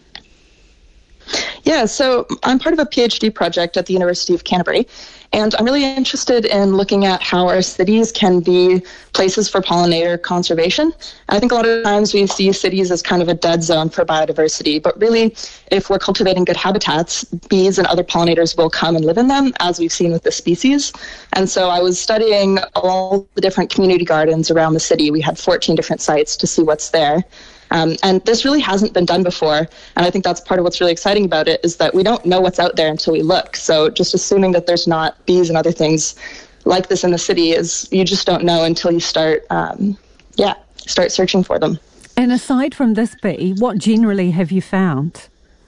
[SPEAKER 20] Yeah, so I'm part of a PhD project at the University of Canterbury, and I'm really interested in looking at how our cities can be places for pollinator conservation. I think a lot of times we see cities as kind of a dead zone for biodiversity, but really, if we're cultivating good habitats, bees and other pollinators will come and live in them, as we've seen with the species. And so I was studying all the different community gardens around the city. We had fourteen different sites to see what's there. Um, and this really hasn't been done before. And I think that's part of what's really exciting about it is that we don't know what's out there until we look. So just assuming that there's not bees and other things like this in the city is you just don't know until you start, um, yeah, start searching for them.
[SPEAKER 5] And aside from this bee, what generally have you found?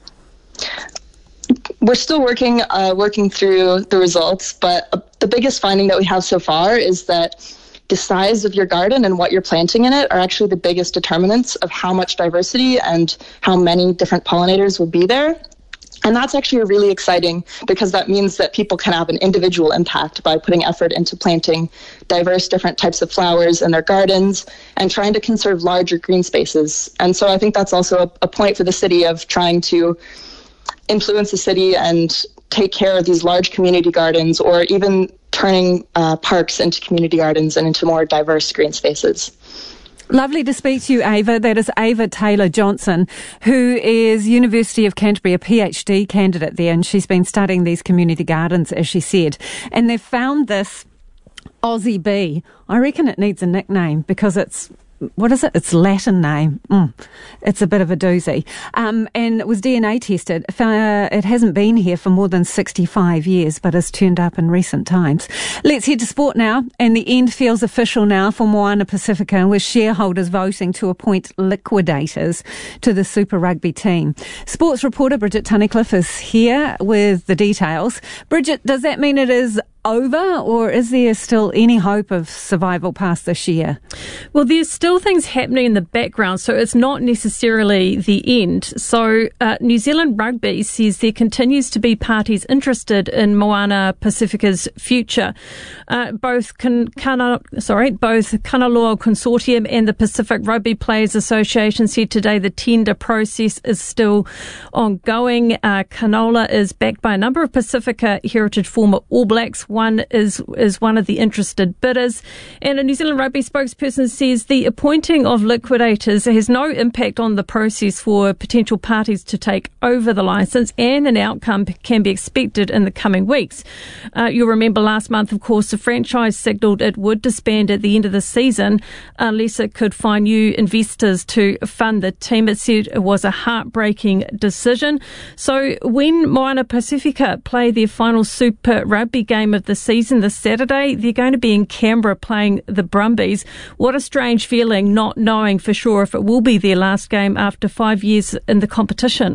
[SPEAKER 20] We're still working, uh, working through the results, but uh, the biggest finding that we have so far is that the size of your garden and what you're planting in it are actually the biggest determinants of how much diversity and how many different pollinators will be there. And that's actually really exciting because that means that people can have an individual impact by putting effort into planting diverse different types of flowers in their gardens and trying to conserve larger green spaces. And so I think that's also a, a point for the city of trying to influence the city and take care of these large community gardens, or even turning uh, parks into community gardens and into more diverse green spaces.
[SPEAKER 5] Lovely to speak to you, Ava. That is Ava Taylor-Johnson, who is University of Canterbury, a PhD candidate there, and she's been studying these community gardens, as she said. And they've found this Aussie bee. I reckon it needs a nickname because it's, what is it? It's Latin name. Mm. It's a bit of a doozy. Um, and it was D N A tested. Uh, it hasn't been here for more than sixty-five years, but has turned up in recent times. Let's head to sport now. And the end feels official now for Moana Pacifica, with shareholders voting to appoint liquidators to the Super Rugby team. Sports reporter Bridget Tunnicliffe is here with the details. Bridget, does that mean it is over, or is there still any hope of survival past this year?
[SPEAKER 21] Well, there's still things happening in the background, so it's not necessarily the end. So uh, New Zealand Rugby says there continues to be parties interested in Moana Pacifica's future. Uh, both Kan- Kana, sorry, both Kanaloa Consortium and the Pacific Rugby Players Association said today the tender process is still ongoing. Uh, Canola is backed by a number of Pacifica heritage former All Blacks. One is is one of the interested bidders. And a New Zealand Rugby spokesperson says the appointing of liquidators has no impact on the process for potential parties to take over the licence, and an outcome can be expected in the coming weeks. Uh, you'll remember last month, of course, the franchise signalled it would disband at the end of the season unless it could find new investors to fund the team. It said it was a heartbreaking decision. So when Moana Pacifica play their final Super Rugby game of the season this Saturday, they're going to be in Canberra playing the Brumbies. What a strange feeling not knowing for sure if it will be their last game after five years in the competition.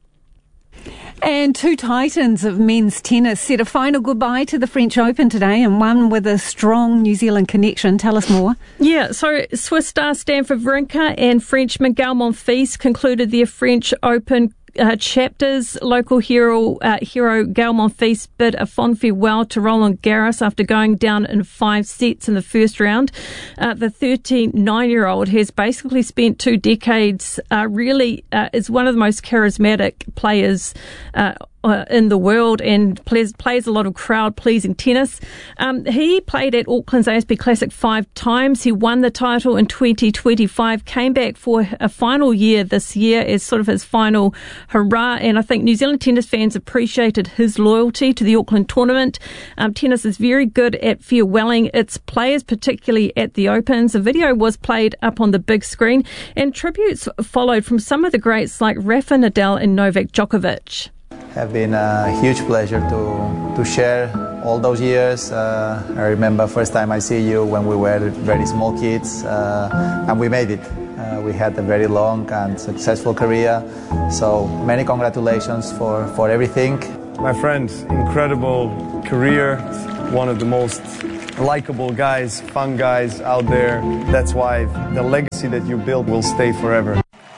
[SPEAKER 5] And two titans of men's tennis said a final goodbye to the French Open today, and one with a strong New Zealand connection. Tell us more.
[SPEAKER 21] Yeah, so Swiss star Stanford Wawrinka and French Miguel Monfils concluded their French Open uh, chapters. Local hero uh, hero Gael Monfils bid a fond farewell to Roland Garros after going down in five sets in the first round. Uh, the thirty-nine-year-old has basically spent two decades, uh, really uh, is one of the most charismatic players uh, Uh, in the world, and plays, plays a lot of crowd-pleasing tennis. Um, he played at Auckland's A S B Classic five times. He won the title in twenty twenty-five, came back for a final year this year as sort of his final hurrah, and I think New Zealand tennis fans appreciated his loyalty to the Auckland tournament. Um, tennis is very good at farewelling its players, particularly at the Opens. A video was played up on the big screen, and tributes followed from some of the greats like Rafa Nadal and Novak Djokovic.
[SPEAKER 1] Have been a huge pleasure to to share all those years. Uh, I remember first time I see you when we were very small kids, uh, and we made it. Uh, we had a very long and successful career. So many congratulations for, for everything.
[SPEAKER 22] My friend, incredible career. One of the most likable guys, fun guys out there. That's why the legacy that you built will stay forever.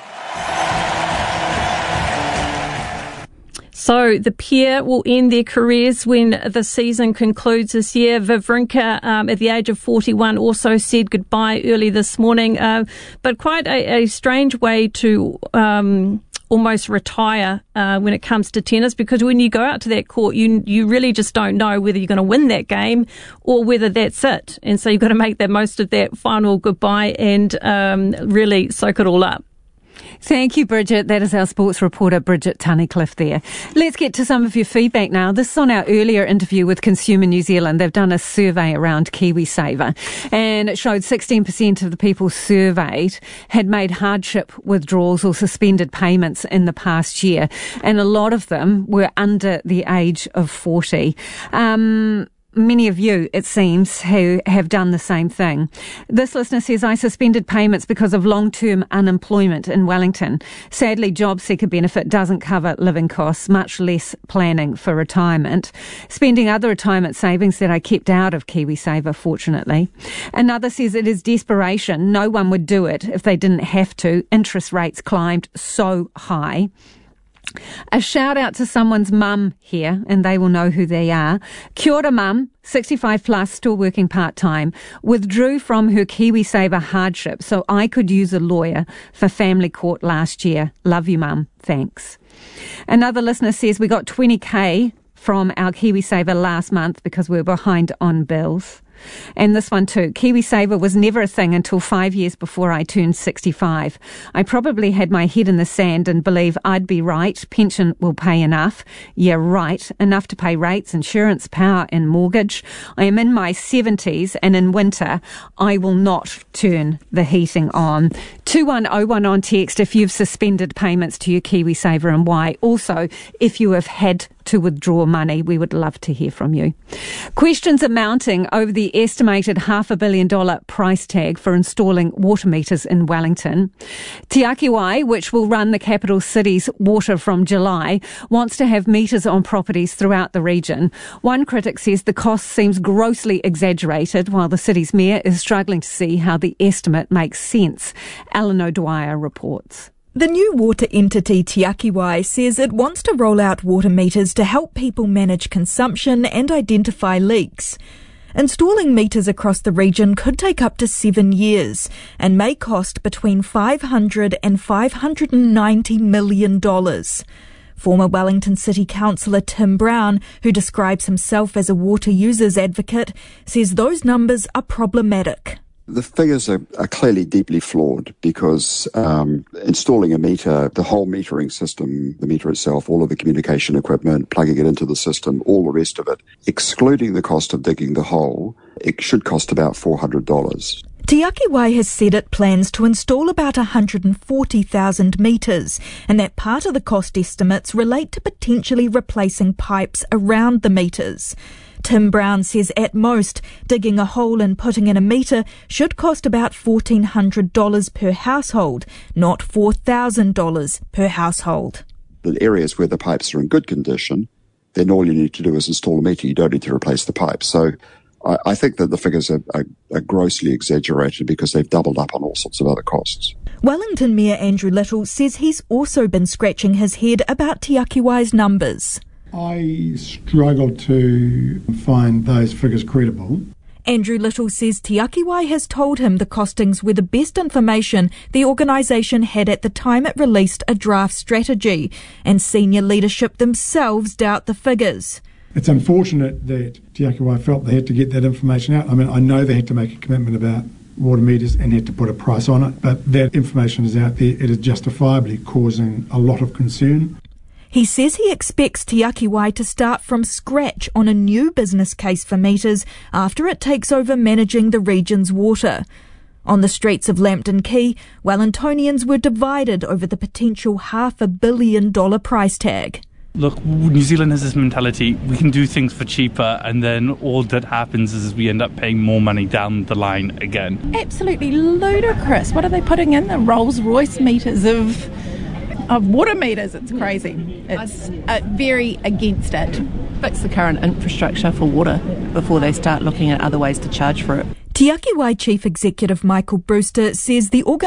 [SPEAKER 21] So the pair will end their careers when the season concludes this year. Wawrinka, um, at the age of forty-one, also said goodbye early this morning, uh, but quite a, a strange way to um, almost retire uh, when it comes to tennis, because when you go out to that court, you you really just don't know whether you're going to win that game or whether that's it. And so you've got to make the most of that final goodbye and um, really soak it all up.
[SPEAKER 5] Thank you, Bridget. That is our sports reporter, Bridget Tunnicliffe there. Let's get to some of your feedback now. This is on our earlier interview with Consumer New Zealand. They've done a survey around KiwiSaver, and it showed sixteen percent of the people surveyed had made hardship withdrawals or suspended payments in the past year, and a lot of them were under the age of forty. Um... Many of you, it seems, who have done the same thing. This listener says, I suspended payments because of long-term unemployment in Wellington. Sadly, job seeker benefit doesn't cover living costs, much less planning for retirement. Spending other retirement savings that I kept out of KiwiSaver, fortunately. Another says it is desperation. No one would do it if they didn't have to. Interest rates climbed so high. A shout out to someone's mum here, and they will know who they are. Kia ora, mum, sixty-five plus, still working part-time, withdrew from her KiwiSaver hardship so I could use a lawyer for family court last year. Love you, mum. Thanks. Another listener says we got twenty K from our KiwiSaver last month because we were behind on bills. And this one too. KiwiSaver was never a thing until five years before I turned sixty-five. I probably had my head in the sand and believe I'd be right. Pension will pay enough. Yeah, right. Enough to pay rates, insurance, power and mortgage. I am in my seventies and in winter I will not turn the heating on. two one oh one on text if you've suspended payments to your KiwiSaver and why. Also, if you have had to withdraw money, we would love to hear from you. Questions are mounting over the estimated half a billion dollar price tag for installing water meters in Wellington. Te Akiwai, which will run the capital city's water from July, wants to have meters on properties throughout the region. One critic says the cost seems grossly exaggerated, while the city's mayor is struggling to see how the estimate makes sense. Alan O'Dwyer reports.
[SPEAKER 23] The new water entity Te Akiwai says it wants to roll out water meters to help people manage consumption and identify leaks. Installing meters across the region could take up to seven years and may cost between five hundred and five hundred ninety million dollars. Former Wellington City Councillor Tim Brown, who describes himself as a water users advocate, says those numbers are problematic.
[SPEAKER 24] The figures are, are clearly deeply flawed because um, installing a meter, the whole metering system, the meter itself, all of the communication equipment, plugging it into the system, all the rest of it, excluding the cost of digging the hole, it should cost about four hundred dollars.
[SPEAKER 23] Te Akiwai has said it plans to install about one hundred forty thousand metres, and that part of the cost estimates relate to potentially replacing pipes around the meters. Tim Brown says at most, digging a hole and putting in a meter should cost about fourteen hundred dollars per household, not four thousand dollars per household.
[SPEAKER 24] The areas where the pipes are in good condition, then all you need to do is install a meter. You don't need to replace the pipes. So I, I think that the figures are, are, are grossly exaggerated because they've doubled up on all sorts of other costs.
[SPEAKER 23] Wellington Mayor Andrew Little says he's also been scratching his head about Te Akiwai's numbers.
[SPEAKER 2] I struggle to find those figures credible.
[SPEAKER 23] Andrew Little says Te Akiwai has told him the costings were the best information the organisation had at the time it released a draft strategy, and senior leadership themselves doubt the figures.
[SPEAKER 2] It's unfortunate that Te Akiwai felt they had to get that information out. I mean, I know they had to make a commitment about water meters and had to put a price on it, but that information is out there. It is justifiably causing a lot of concern.
[SPEAKER 23] He says he expects Te Akiwai to start from scratch on a new business case for meters after it takes over managing the region's water. On the streets of Lambton Quay, Wellingtonians were divided over the potential half a billion dollar price tag.
[SPEAKER 3] Look, New Zealand has this mentality, we can do things for cheaper, and then all that happens is we end up paying more money down the line again.
[SPEAKER 4] Absolutely ludicrous. What are they putting in? The Rolls-Royce meters of of water meters. It's crazy. It's uh, very against it.
[SPEAKER 6] Fix the current infrastructure for water before they start looking at other ways to charge for it.
[SPEAKER 23] Te Akiwai Chief Executive Michael Brewster says the organisation